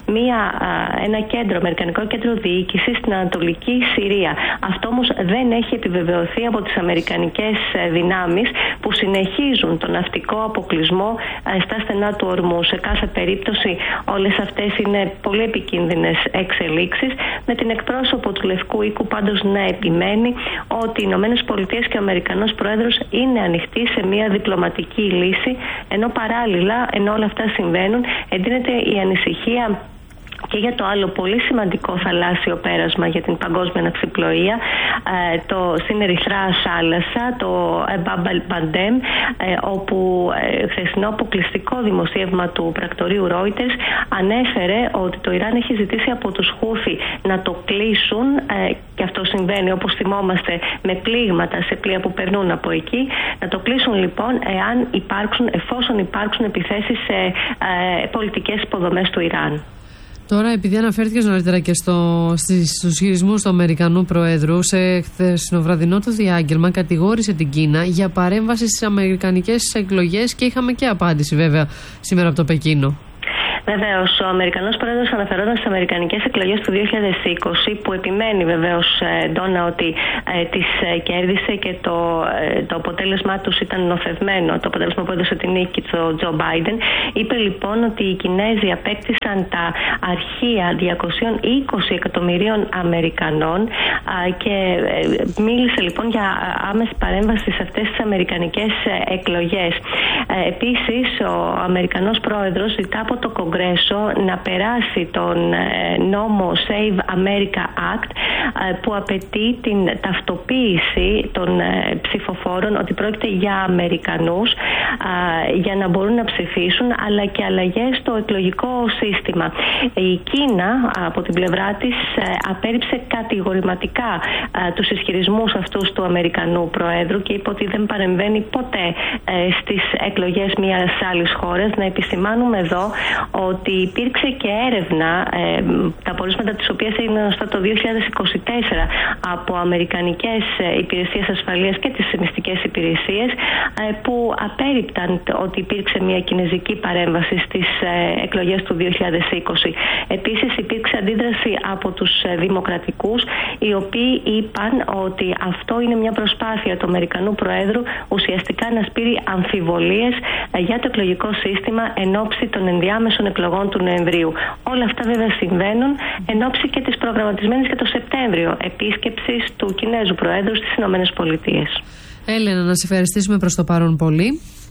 ένα αμερικανικό κέντρο διοίκησης στην Ανατολική Συρία. Αυτό όμως δεν έχει επιβεβαιωθεί από τις αμερικανικές δυνάμεις, που συνεχίζουν τον ναυτικό αποκλεισμό στα στενά του Ορμού. Σε κάθε περίπτωση, όλες αυτές είναι πολύ επικίνδυνες εξελίξεις, με την εκπρόσωπο του Λευκού Οίκου πάντως να επιμένει ότι οι Ηνωμένες Πολιτείες και ο Αμερικανός Πρόεδρος είναι ανοιχτοί σε μια διπλωματική λύση, ενώ παράλληλα, ενώ όλα αυτά συμβαίνουν, εντείνεται η ανησυχία και για το άλλο πολύ σημαντικό θαλάσσιο πέρασμα για την παγκόσμια ναυσιπλοεία, στην Ερυθρά Θάλασσα, το Μπαμπ Μαντέμ, όπου χθεσινό αποκλειστικό δημοσίευμα του πρακτορείου Reuters ανέφερε ότι το Ιράν έχει ζητήσει από τους Χούθι να το κλείσουν, και αυτό συμβαίνει, όπως θυμόμαστε, με πλήγματα σε πλοία που περνούν από εκεί, να το κλείσουν λοιπόν εφόσον υπάρξουν επιθέσεις σε πολιτικές υποδομές του Ιράν. Τώρα, επειδή αναφέρθηκες νωρίτερα και στους ισχυρισμούς του Αμερικανού Προέδρου, σε χθεσινοβραδινό του διάγγελμα κατηγόρησε την Κίνα για παρέμβαση στις αμερικανικές εκλογές και είχαμε και απάντηση βέβαια σήμερα από το Πεκίνο. Βεβαίως, ο Αμερικανός πρόεδρος αναφερόταν στις αμερικανικές εκλογές του 2020, που επιμένει βεβαίως, Ντόνα, ότι τις κέρδισε και το αποτέλεσμά τους ήταν νοθευμένο, το αποτέλεσμα που έδωσε την νίκη του Τζο Μπάιντεν. Είπε λοιπόν ότι οι Κινέζοι απέκτησαν τα αρχεία 220 εκατομμυρίων Αμερικανών και μίλησε λοιπόν για άμεση παρέμβαση σε αυτές τις αμερικανικές εκλογές. Επίσης, ο Αμερικανός πρόεδρος ζητά από το Κογκρέσο να περάσει τον νόμο Save America Act, που απαιτεί την ταυτοποίηση των ψηφοφόρων ότι πρόκειται για Αμερικανούς, για να μπορούν να ψηφίσουν, αλλά και αλλαγές στο εκλογικό σύστημα. Η Κίνα από την πλευρά της απέρριψε κατηγορηματικά τους ισχυρισμούς αυτούς του Αμερικανού Προέδρου και είπε ότι δεν παρεμβαίνει ποτέ στις εκλογές μιας άλλης χώρας. Να επισημάνουμε εδώ ότι υπήρξε και έρευνα, τα πορίσματα της οποίας έγιναν γνωστά το 2024 από αμερικανικές υπηρεσίες ασφαλείας και τις μυστικές υπηρεσίες, που απέρριπταν ότι υπήρξε μια κινεζική παρέμβαση στις εκλογές του 2020. Επίσης υπήρξε αντίδραση από τους δημοκρατικούς, οι οποίοι είπαν ότι αυτό είναι μια προσπάθεια του Αμερικανού Προέδρου ουσιαστικά να σπείρει αμφιβολίες για το εκλογικό σύστημα εν ώψη των ενδιάμεσων εκλογών του Νοεμβρίου. Όλα αυτά βέβαια συμβαίνουν εν ώψη και της προγραμματισμένης και το Σεπτέμβριο επίσκεψης του Κινέζου Προέδρου στις Ηνωμένες Πολιτείες. Έλενα, να σε ευχαριστήσουμε προς το παρόν πολύ.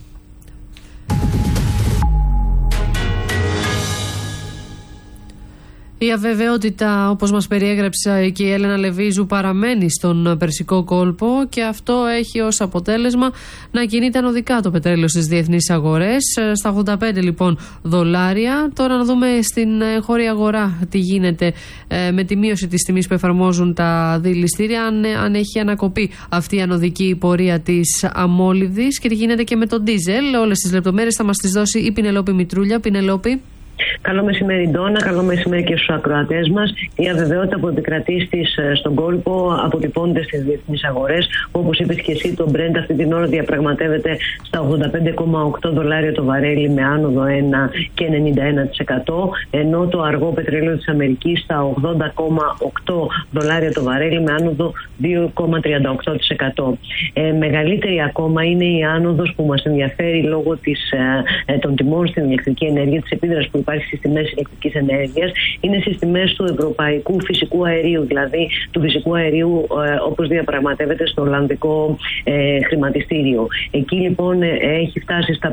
Η αβεβαιότητα, όπως μας περιέγραψε και η Έλενα Λεβίζου, παραμένει στον Περσικό κόλπο και αυτό έχει ως αποτέλεσμα να κινείται ανωδικά το πετρέλαιο στις διεθνείς αγορές, στα 85 λοιπόν δολάρια. Τώρα να δούμε στην χώρια αγορά τι γίνεται με τη μείωση της τιμής που εφαρμόζουν τα δηληστήρια, αν έχει ανακοπεί αυτή η ανωδική πορεία της αμόλυβδης και τι γίνεται και με τον ντίζελ. Όλες τις λεπτομέρειες θα μας τις δώσει η Πινελόπη Μητρούλια. Πινελόπη. Καλό μεσημέρι, Ντόνα. Καλό μεσημέρι και στους ακροατές μας. Η αβεβαιότητα που επικρατεί στον κόλπο αποτυπώνεται στις διεθνείς αγορές. Όπως είπες και εσύ, το Brent αυτή την ώρα διαπραγματεύεται στα 85,8 δολάρια το βαρέλι με άνοδο 1,91%, ενώ το αργό πετρέλαιο της Αμερικής στα 80,8 δολάρια το βαρέλι με άνοδο 2,38%. Μεγαλύτερη ακόμα είναι η άνοδος που μας ενδιαφέρει λόγω των τιμών στην ηλεκτρική ενέργεια, της επίδρασης που υπάρχει στις τιμές ηλεκτρικής ενέργειας, είναι στις τιμές του ευρωπαϊκού φυσικού αερίου, δηλαδή του φυσικού αερίου όπως διαπραγματεύεται στο Ολλανδικό χρηματιστήριο. Εκεί λοιπόν έχει φτάσει στα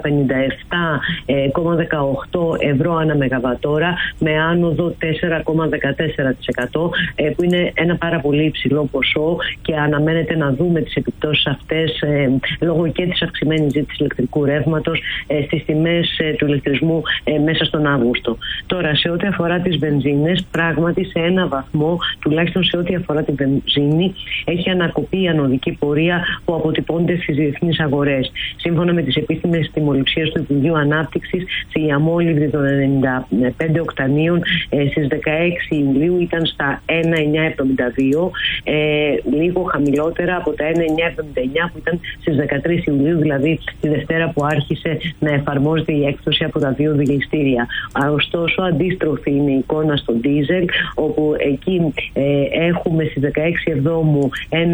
57,18 ευρώ ανά μεγαβατόρα με άνοδο 4,14%, που είναι ένα πάρα πολύ υψηλό ποσό και αναμένεται να δούμε τις επιπτώσεις αυτές λόγω και της αυξημένης ζήτησης ηλεκτρικού ρεύματος στις τιμές του ηλεκτρισμού μέσα στον Αύγουστο. Τώρα, σε ό,τι αφορά τις βενζίνες, πράγματι σε ένα βαθμό, τουλάχιστον σε ό,τι αφορά την βενζίνη, έχει ανακοπεί η ανωδική πορεία που αποτυπώνεται στις διεθνείς αγορές. Σύμφωνα με τις επίσημες τιμοληψίες του Υπουργείου Ανάπτυξης, η αμόλυβδη των 95 οκτανίων στις 16 Ιουλίου ήταν στα 1,972, λίγο χαμηλότερα από τα 1,979 που ήταν στις 13 Ιουλίου, δηλαδή τη Δευτέρα που άρχισε να εφαρμόζεται η έκπτωση από τα δύο δηληστήρια. Ωστόσο, αντίστροφη είναι η εικόνα στο ντίζελ, όπου εκεί έχουμε στις 16 Εβδόμου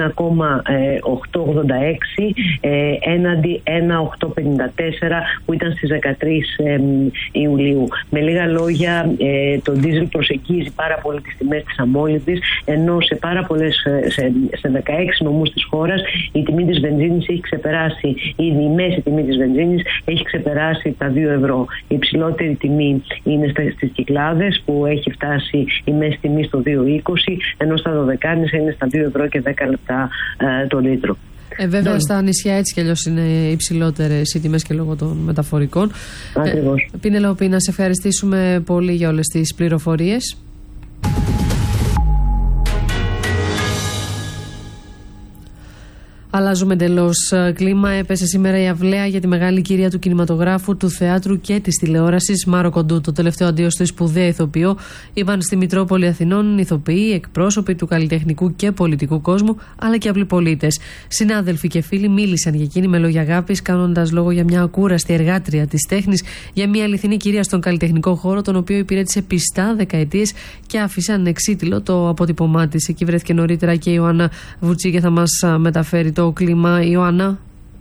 1,886 έναντι 1,854 που ήταν στις 13 Ιουλίου. Με λίγα λόγια, το ντίζελ προσεγγίζει πάρα πολύ τις τιμές της αμόλυβδης, ενώ σε πάρα πολλές, σε 16 νομούς της χώρας η τιμή της βενζίνης έχει ξεπεράσει, η μέση τιμή της βενζίνης έχει ξεπεράσει τα 2 ευρώ. Η υψηλότερη τιμή είναι στις Κυκλάδες που έχει φτάσει η μέση τιμή στο 2,20, ενώ στα Δωδεκάνησα είναι στα 2 ευρώ και 10 λεπτά το λίτρο. Βέβαια στα νησιά έτσι κι αλλιώς είναι υψηλότερες οι τιμές και λόγω των μεταφορικών. Ακριβώς. Πινελόπη, να σε ευχαριστήσουμε πολύ για όλες τις πληροφορίες. Αλλάζουμε εντελώς κλίμα. Έπεσε σήμερα η αυλαία για τη μεγάλη κυρία του κινηματογράφου, του θεάτρου και της τηλεόρασης, Μάρο Κοντού. Το τελευταίο αντίο στη σπουδαία ηθοποιό είπαν στη Μητρόπολη Αθηνών ηθοποιοί, εκπρόσωποι του καλλιτεχνικού και πολιτικού κόσμου, αλλά και απλοί πολίτες. Συνάδελφοι και φίλοι μίλησαν για εκείνη με λόγια αγάπης, κάνοντας λόγο για μια ακούραστη εργάτρια της τέχνης, για μια αληθινή κυρία στον καλλιτεχνικό χώρο, τον οποίο υπηρέτησε πιστά δεκαετίες και άφησε ανεξίτηλο το αποτύπωμά της. Εκεί βρέθηκε νωρίτερα και η Ιωάννα Βουτσί και θα μας μεταφέρει το κλίμα. Ιωάννα.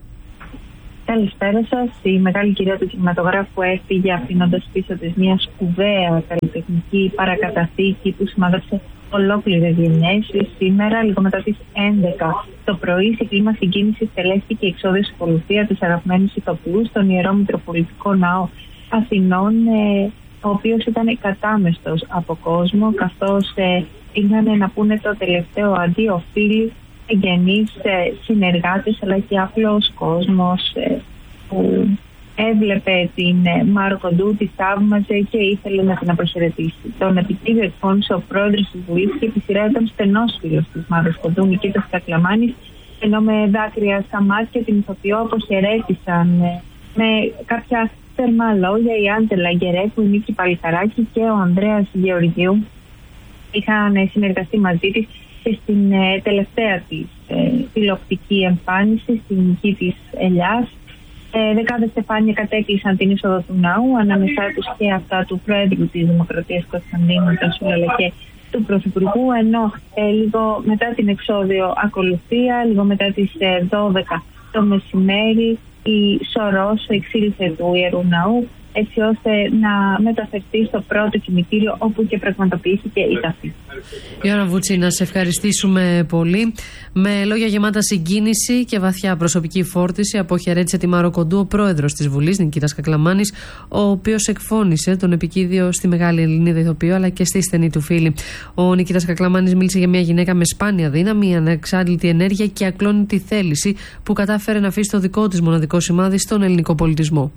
Καλησπέρα σας. Η μεγάλη κυρία του κινηματογράφου έφυγε αφήνοντας πίσω της μια σπουδαία καλλιτεχνική παρακαταθήκη που σημάδεψε ολόκληρες γενιές. Σήμερα, λίγο μετά τις 11 το πρωί, σε κλίμα συγκίνησης τελέστηκε η εξόδιος ακολουθία της αγαπημένης ηθοποιού στον Ιερό Μητροπολιτικό Ναό Αθηνών, ο οποίος ήταν κατάμεστος από κόσμο, καθώς ήρθαν να πούνε το τελευταίο αντίο φίλοι, εγγενείς, συνεργάτες, αλλά και απλός κόσμος που έβλεπε την Μάρο Κοντού, τη θαύμαζε και ήθελε να την αποχαιρετήσει. Τον επιτύχει εκφώνησε ο πρόεδρος της Βουλής και επί σειρά ήταν στενός φίλος της Μάρος Κοντού, Νικήτας Κακλαμάνης, ενώ με δάκρυα στα μάτια την ηθοποιό αποχαιρέτησαν με κάποια θερμά λόγια η Άντελα Γκερέκου, η Νίκη Παλικαράκη και ο Ανδρέας Γεωργίου. Είχαν συνεργαστεί μαζί της και στην τελευταία της τηλεοπτική εμφάνιση, στην νική της Ελιάς. Δεκάδες στεφάνια κατέκλεισαν την είσοδο του ναού, ανάμεσά τους και αυτά του Πρόεδρου της Δημοκρατίας Κωνσταντίνου Τασούλα, αλλά και του Πρωθυπουργού, ενώ λίγο μετά την εξόδιο ακολουθία, λίγο μετά τις 12 το μεσημέρι, η Σωρός εξήλθε του Ιερού Ναού, έτσι ώστε να μεταφερθεί στο πρώτο κημητήριο όπου και πραγματοποιήθηκε η ταφή. Ιωάννα Βουτσί, να σε ευχαριστήσουμε πολύ. Με λόγια γεμάτα συγκίνηση και βαθιά προσωπική φόρτιση αποχαιρέτησε τη Μάρο Κοντού ο πρόεδρος της Βουλής, Νικήτας Κακλαμάνης, ο οποίος εκφώνησε τον επικίδιο στη μεγάλη Ελληνίδα ηθοποιό αλλά και στη στενή του φίλη. Ο Νικήτας Κακλαμάνης μίλησε για μια γυναίκα με σπάνια δύναμη, ανεξάντλητη ενέργεια και ακλόνητη θέληση που κατάφερε να αφήσει το δικό της μοναδικό σημάδι στον ελληνικό πολιτισμό.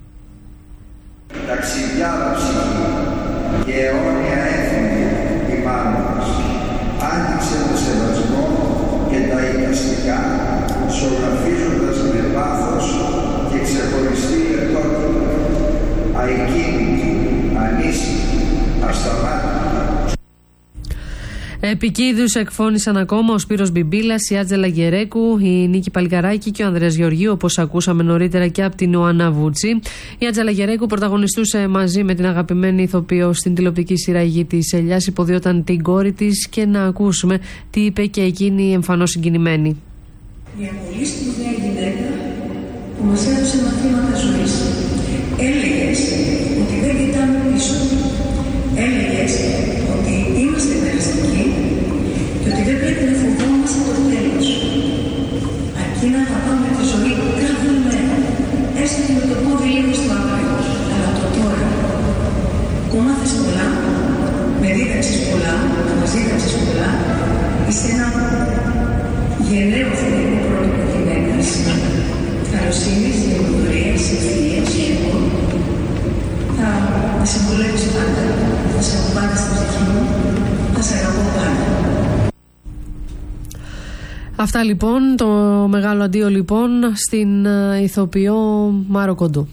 Ταξιδιάδα ψυχή και αιώνια έθνη η μάνα μας άνοιξε το σεβασμό και τα εικαστικά, ζωγραφίζοντας με πάθος και ξεχωριστή λεπτότητα, αεκίνητη, ανήσυχη, ασταμάτητη. Επικίδους εκφώνησαν ακόμα ο Σπύρος Μπιμπίλας, η Άντζελα Γκερέκου, η Νίκη Παλικαράκη και ο Ανδρέας Γεωργίου, όπως ακούσαμε νωρίτερα και από την Ιωάννα Βουτσί. Η Άντζελα Γκερέκου πρωταγωνιστούσε μαζί με την αγαπημένη ηθοποιό στην τηλεοπτική σειρά «Η Γη της Ελιάς», υποδιόταν την κόρη της, και να ακούσουμε τι είπε και εκείνη εμφανώς συγκινημένη. Μια πολύ σπουδαία γυναίκα που μας έδωσε μαθήματα ζωής. Έλεγες ότι δεν κοιτάμε πίσω. Έλεγες ότι είμαστε περαστικοί και ότι δεν πρέπει να φοβόμαστε το τέλος. Αρκεί να αγαπάμε τη ζωή κάθε μέρα, έστω και με το πόδι λίγο στο άπλιο, αλλά το τώρα. Που μάθες πολλά, με δίδαξες πολλά, μας δίδαξες πολλά, είσαι ένα γενναίο θετικό πρότυπο γυναίκας, καλοσύνης, δημιουργίας, ευθείας και εγώ. Θα συμβουλεύεις πάντα, θα σε έχω πάντα στην ψυχή μου, θα σε αγαπώ πάντα. Αυτά λοιπόν, το μεγάλο αντίο λοιπόν στην ηθοποιό Μάρο Κοντού.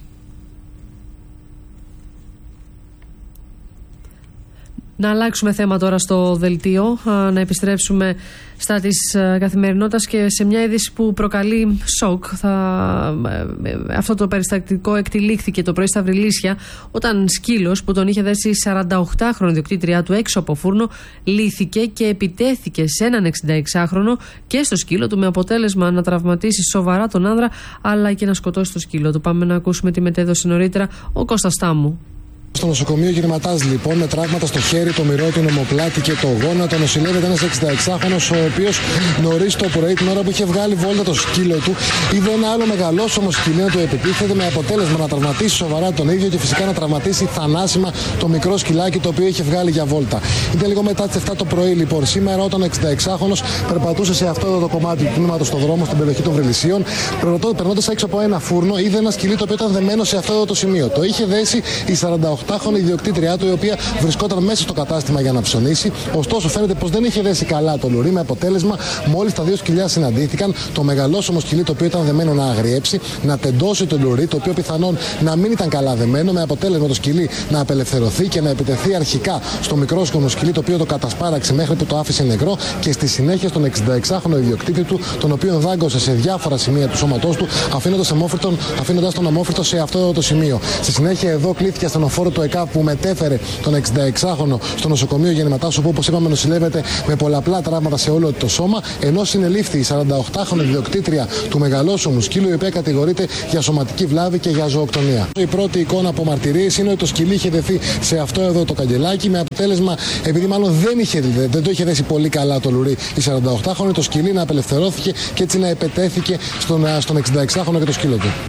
Να αλλάξουμε θέμα τώρα στο δελτίο, να επιστρέψουμε στα της καθημερινότητας και σε μια είδηση που προκαλεί σοκ. Αυτό το περιστατικό εκτυλίχθηκε το πρωί στα Βρυλίσια, όταν σκύλος που τον είχε δέσει 48χρονη διοκτήτριά του έξω από φούρνο λύθηκε και επιτέθηκε σε έναν 66χρονο και στο σκύλο του, με αποτέλεσμα να τραυματίσει σοβαρά τον άνδρα αλλά και να σκοτώσει το σκύλο του. Πάμε να ακούσουμε τι μετέδωσε νωρίτερα ο Κώστας Τάμου. Στο νοσοκομείο γυρματάς λοιπόν, με τραύματα στο χέρι, το μυρό του, νομοπλάτη και το γόνατο, νοσηλεύεται ένας 66χρονος, ο οποίος νωρίς το πρωί, την ώρα που είχε βγάλει βόλτα το σκύλο του, είδε ένα άλλο μεγαλόσωμο σκυλί να του επιτίθεται, με αποτέλεσμα να τραυματίσει σοβαρά τον ίδιο και φυσικά να τραυματίσει θανάσιμα το μικρό σκυλάκι το οποίο είχε βγάλει για βόλτα. Ήταν λίγο μετά τις 7 το πρωί λοιπόν σήμερα, όταν ο 66χρονος περπατούσε σε αυτό το κομμάτι του τμήματος στον δρόμο στην περιοχή των Βρυλισίων, περνώντας έξω από ένα φούρνο, είδε ένα σκυλί το οποίο ήταν δεμένο σε αυτό το σημείο. Το είχε δέσει η 48 48χρονη ιδιοκτήτριά του, η οποία βρισκόταν μέσα στο κατάστημα για να ψωνίσει. Ωστόσο, φαίνεται πως δεν είχε δέσει καλά το λουρί, με αποτέλεσμα μόλις τα δύο σκυλιά συναντήθηκαν, το μεγαλόσωμο σκυλί, το οποίο ήταν δεμένο, να αγριέψει, να τεντώσει το λουρί, το οποίο πιθανόν να μην ήταν καλά δεμένο, με αποτέλεσμα το σκυλί να απελευθερωθεί και να επιτεθεί αρχικά στο μικρόσωμο σκυλί, το οποίο το κατασπάραξε μέχρι που το άφησε νεκρό, και στη συνέχεια στον 66χρονο ιδιοκτήτη του, τον οποίο δάγκωσε σε διάφορα σημεία του σώματός του, αφήνοντας τον αμόφυρτο σε αυτό το σημείο. Στη συνέχεια, εδώ κλήθηκε ασθενοφόρο του ΕΚΑ, που μετέφερε τον 66χρονο στο νοσοκομείο Γεννηματάς, όπου, όπως είπαμε, νοσηλεύεται με πολλαπλά τραύματα σε όλο το σώμα, ενώ συνελήφθη η 48χρονη ιδιοκτήτρια του μεγαλόσωμου σκύλου, η οποία κατηγορείται για σωματική βλάβη και για ζωοκτονία. Η πρώτη εικόνα από μαρτυρίες είναι ότι το σκυλί είχε δεθεί σε αυτό εδώ το καγκελάκι, με αποτέλεσμα, επειδή μάλλον δεν το είχε δέσει πολύ καλά το λουρί η 48χρονη, το σκυλί να απελευθερώθηκε και έτσι να επετέθηκε στον 66χρονο και το σκύλο του.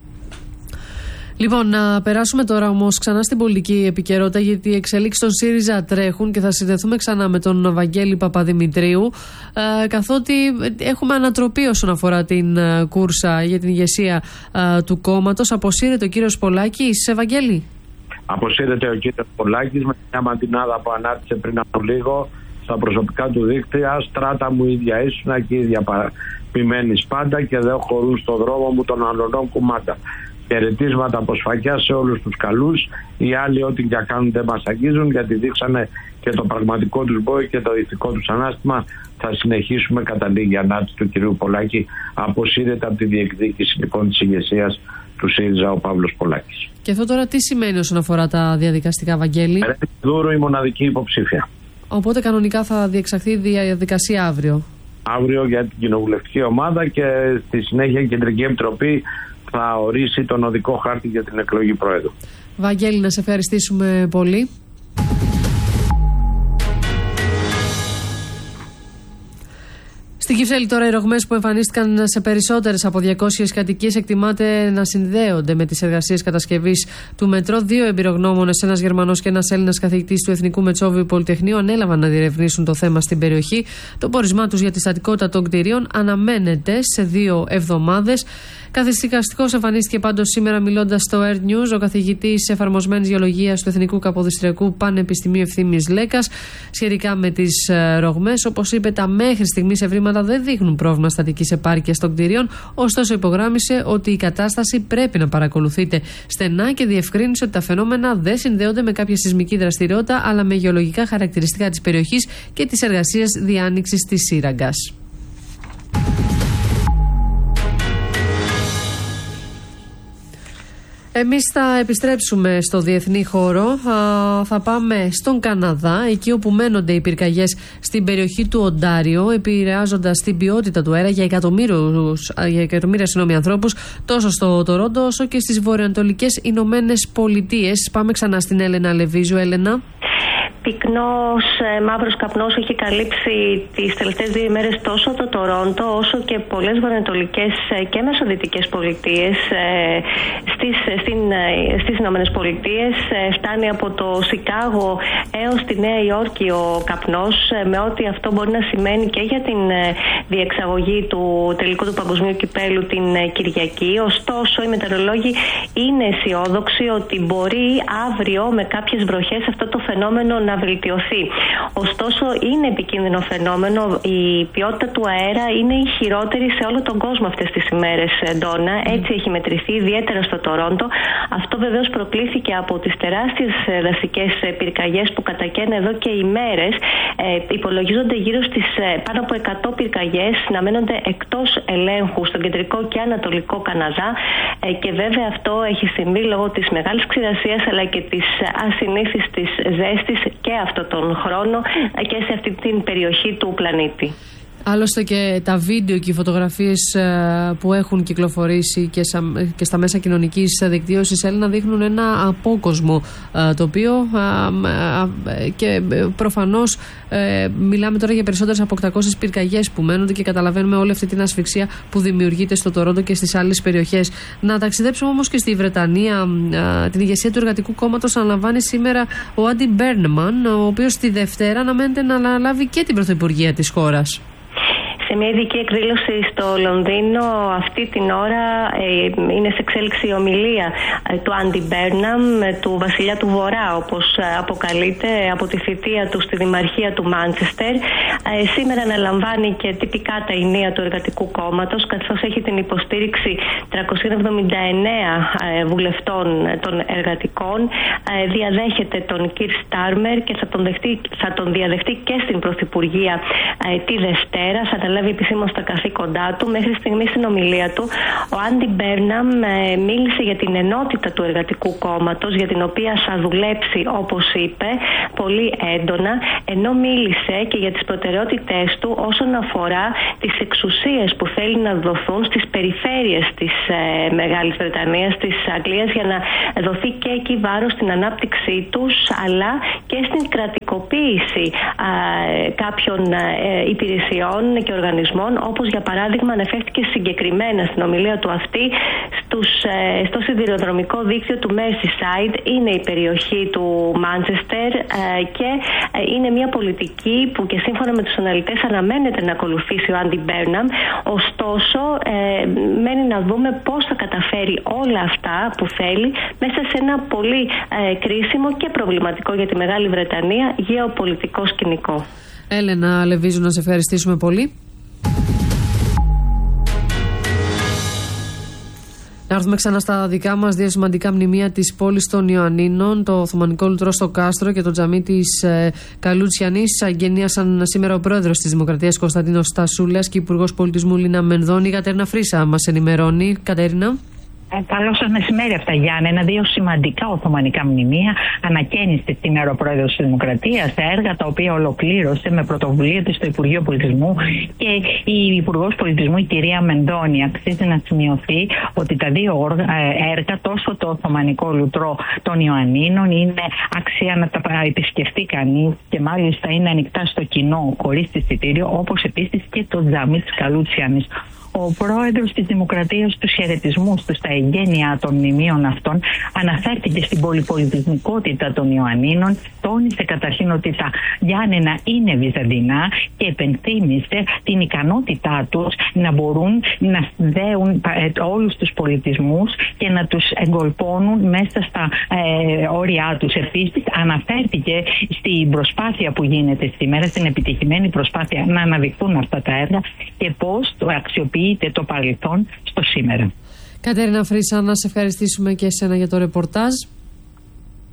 Λοιπόν, να περάσουμε τώρα όμως ξανά στην πολιτική επικαιρότητα, γιατί οι εξελίξεις των ΣΥΡΙΖΑ τρέχουν και θα συνδεθούμε ξανά με τον Βαγγέλη Παπαδημητρίου, καθότι έχουμε ανατροπή όσον αφορά την κούρσα για την ηγεσία του κόμματος. Αποσύρεται ο κύριος Πολάκης, Βαγγέλη. Αποσύρεται ο κύριος Πολάκης με μια μαντινάδα που ανάρτησε πριν από λίγο στα προσωπικά του δίκτυα. Στράτα μου ίδια ήσουνα και ίδια παραπημένεις πάντα και δεν χωρούν στο δρόμο μου των αλωνών κουμάτα. Χαιρετίσματα από σφαγιά σε όλους τους καλούς. Οι άλλοι ό,τι και κάνουν δεν μας αγγίζουν, γιατί δείξανε και το πραγματικό τους μπόι και το ηθικό τους ανάστημα. Θα συνεχίσουμε, καταλήγει η ανάρτηση του κυρίου Πολάκη. Αποσύρεται από τη διεκδίκηση λοιπόν της ηγεσίας του ΣΥΡΙΖΑ ο Παύλος Πολάκης. Και αυτό τώρα τι σημαίνει όσον αφορά τα διαδικαστικά, Βαγγέλη? Δούρο η μοναδική υποψήφια. Οπότε κανονικά θα διεξαχθεί η διαδικασία αύριο. Αύριο για την κοινοβουλευτική ομάδα και στη συνέχεια η Κεντρική Επιτροπή θα ορίσει τον οδικό χάρτη για την εκλογή Πρόεδρου. Βαγγέλη, να σε ευχαριστήσουμε πολύ. Στην Κυψέλη τώρα οι ρογμές που εμφανίστηκαν σε περισσότερες από 200 κατοικίες εκτιμάται να συνδέονται με τις εργασίες κατασκευής του μετρό. Δύο εμπειρογνώμονες, ένας Γερμανός και ένας Έλληνας καθηγητής του Εθνικού Μετσόβιου Πολυτεχνείου, ανέλαβαν να διερευνήσουν το θέμα στην περιοχή. Το πόρισμά τους για τη στατικότητα των κτηρίων αναμένεται σε 2 εβδομάδες. Καθησυχαστικός εμφανίστηκε πάντως σήμερα, μιλώντας στο Air News, ο καθηγητής εφαρμοσμένης γεωλογίας του Εθνικού Καποδιστριακού Πανεπιστημίου Ευθύμης Λέκας σχετικά με τις ρογμές. Όπως είπε, τα μέχρι στιγμής ευρήματα δεν δείχνουν πρόβλημα στατικής επάρκειας των κτηρίων. Ωστόσο, υπογράμμισε ότι η κατάσταση πρέπει να παρακολουθείται στενά και διευκρίνησε ότι τα φαινόμενα δεν συνδέονται με κάποια σεισμική δραστηριότητα, αλλά με γεωλογικά χαρακτηριστικά της περιοχής και της εργασίας διάνοιξης της σύραγγας. Εμείς θα επιστρέψουμε στο διεθνή χώρο, θα πάμε στον Καναδά, εκεί όπου μένονται οι πυρκαγιές στην περιοχή του Οντάριο, επηρεάζοντας την ποιότητα του αέρα για εκατομμύρια ανθρώπους, τόσο στο Τορόντο όσο και στις βορειοανατολικές Ηνωμένες Πολιτείες. Πάμε ξανά στην Έλενα Λεβίζου. Έλενα. Πυκνός μαύρος καπνός έχει καλύψει τις τελευταίες 2 ημέρες τόσο το Τορόντο όσο και πολλές βορειοανατολικές και μεσοδυτικές πολιτείες στις Ηνωμένες Πολιτείες. Φτάνει από το Σικάγο έως τη Νέα Υόρκη ο καπνός, με ό,τι αυτό μπορεί να σημαίνει και για την διεξαγωγή του τελικού του παγκοσμίου κυπέλου την Κυριακή. Ωστόσο, οι μετεωρολόγοι είναι αισιόδοξοι ότι μπορεί αύριο με κάποιες βροχές αυτό το φαινόμενο να βελτιωθεί. Ωστόσο, είναι επικίνδυνο φαινόμενο. Η ποιότητα του αέρα είναι η χειρότερη σε όλο τον κόσμο αυτές τις ημέρες, Ντόνα. Έτσι έχει μετρηθεί, ιδιαίτερα στο Τορόντο. Αυτό βεβαίως προκλήθηκε από τις τεράστιες δασικές πυρκαγιές που κατακαίνουν εδώ και ημέρες. Υπολογίζονται γύρω στις πάνω από 100 πυρκαγιές να μένονται εκτός ελέγχου στον κεντρικό και ανατολικό Καναδά. Και βέβαια αυτό έχει συμβεί λόγω της μεγάλης ξηρασίας αλλά και της ασυνήθιστης ζέστης και αυτόν τον χρόνο και σε αυτή την περιοχή του πλανήτη. Άλλωστε και τα βίντεο και οι φωτογραφίες που έχουν κυκλοφορήσει και στα μέσα κοινωνικής δικτύωσης, Έλληνα, δείχνουν ένα απόκοσμο τοπίο και προφανώς μιλάμε τώρα για περισσότερες από 800 πυρκαγιές που μένονται και καταλαβαίνουμε όλη αυτή την ασφυξία που δημιουργείται στο Τορόντο και στις άλλες περιοχές. Να ταξιδέψουμε όμως και στη Βρετανία. Την ηγεσία του Εργατικού Κόμματος αναλαμβάνει σήμερα ο Άντι Μπέρνεμαν, ο οποίος τη Δευτέρα αναμένεται να αναλάβει και την πρωθυπουργία της χώρας. Σε μια ειδική εκδήλωση στο Λονδίνο αυτή την ώρα είναι σε εξέλιξη η ομιλία του Άντι Μπέρναμ, του βασιλιά του Βορρά όπως αποκαλείται, από τη θητεία του στη Δημαρχία του Μάντσεστερ. Σήμερα αναλαμβάνει και τυπικά τα ηνία του Εργατικού Κόμματος, καθώς έχει την υποστήριξη 379 βουλευτών των εργατικών. Διαδέχεται τον Κιρ Στάρμερ και θα τον διαδεχτεί και στην Πρωθυπουργία τη Δευτέρα. Θα αναλάβει επισήμως τα καθήκοντά του. Μέχρι στιγμή στην ομιλία του ο Άντι Μπέρναμ μίλησε για την ενότητα του Εργατικού Κόμματος, για την οποία θα δουλέψει, όπως είπε, πολύ έντονα, ενώ μίλησε και για τις προτεραιότητές του όσον αφορά τις εξουσίες που θέλει να δοθούν στις περιφέρειες της Μεγάλης Βρετανίας, της Αγγλίας, για να δοθεί και εκεί βάρος στην ανάπτυξή τους, αλλά και στην κρατικοποίηση κάποιων υπηρεσιών και οργανισμών, όπως για παράδειγμα αναφέρθηκε συγκεκριμένα στην ομιλία του αυτή στο σιδηροδρομικό δίκτυο του Merseyside. Είναι η περιοχή του Μάντσεστερ και είναι μια πολιτική που και σύμφωνα με τους αναλυτές αναμένεται να ακολουθήσει ο Άντι Μπέρναμ. Ωστόσο μένει να δούμε πώς θα καταφέρει όλα αυτά που θέλει μέσα σε ένα πολύ κρίσιμο και προβληματικό για τη Μεγάλη Βρετανία γεωπολιτικό σκηνικό. Έλενα Λεβίζου, να σε ευχαριστήσουμε πολύ. Να έρθουμε ξανά στα δικά μας δύο σημαντικά μνημεία της πόλης των Ιωαννίνων, το Οθωμανικό Λουτρό στο Κάστρο και το τζαμί της Καλούτσιανης. Αγγενίασαν σήμερα ο πρόεδρος της Δημοκρατίας Κωνσταντίνος Στασούλας και η Υπουργός Πολιτισμού Λίνα Μενδώνη. Η Κατέρινα Φρίσα μας ενημερώνει. Κατέρινα. Καλό σας μεσημέρι αυτά, Γιάννενα. Δύο σημαντικά οθωμανικά μνημεία ανακαίνισε σήμερα ο πρόεδρος της Δημοκρατίας, τα έργα τα οποία ολοκλήρωσε με πρωτοβουλία της στο Υπουργείο Πολιτισμού και η Υπουργός Πολιτισμού, η κυρία Μενδώνη. Αξίζει να σημειωθεί ότι τα δύο έργα, τόσο το Οθωμανικό Λουτρό των Ιωαννίνων, είναι αξία να τα επισκεφτεί κανείς και μάλιστα είναι ανοιχτά στο κοινό χωρίς εισιτήριο, όπως επίσης και το τζαμί της Καλούτσιανης. Ο πρόεδρος της Δημοκρατίας στους χαιρετισμούς του στα εγγένεια των μνημείων αυτών αναφέρθηκε στην πολυπολιτισμικότητα των Ιωαννίνων, τόνισε καταρχήν ότι τα Γιάννενα είναι βυζαντινά και επενθύμησε την ικανότητά τους να μπορούν να συνδέουν όλους τους πολιτισμούς και να τους εγκολπώνουν μέσα στα όρια τους. Επίσης αναφέρθηκε στην προσπάθεια που γίνεται σήμερα, στην επιτυχημένη προσπάθεια να αναδειχθούν αυτά τα έργα και πώς το αξιοποιείται το παρελθόν στο σήμερα. Κατέρινα Φρίσα, να σε ευχαριστήσουμε και εσένα για το ρεπορτάζ.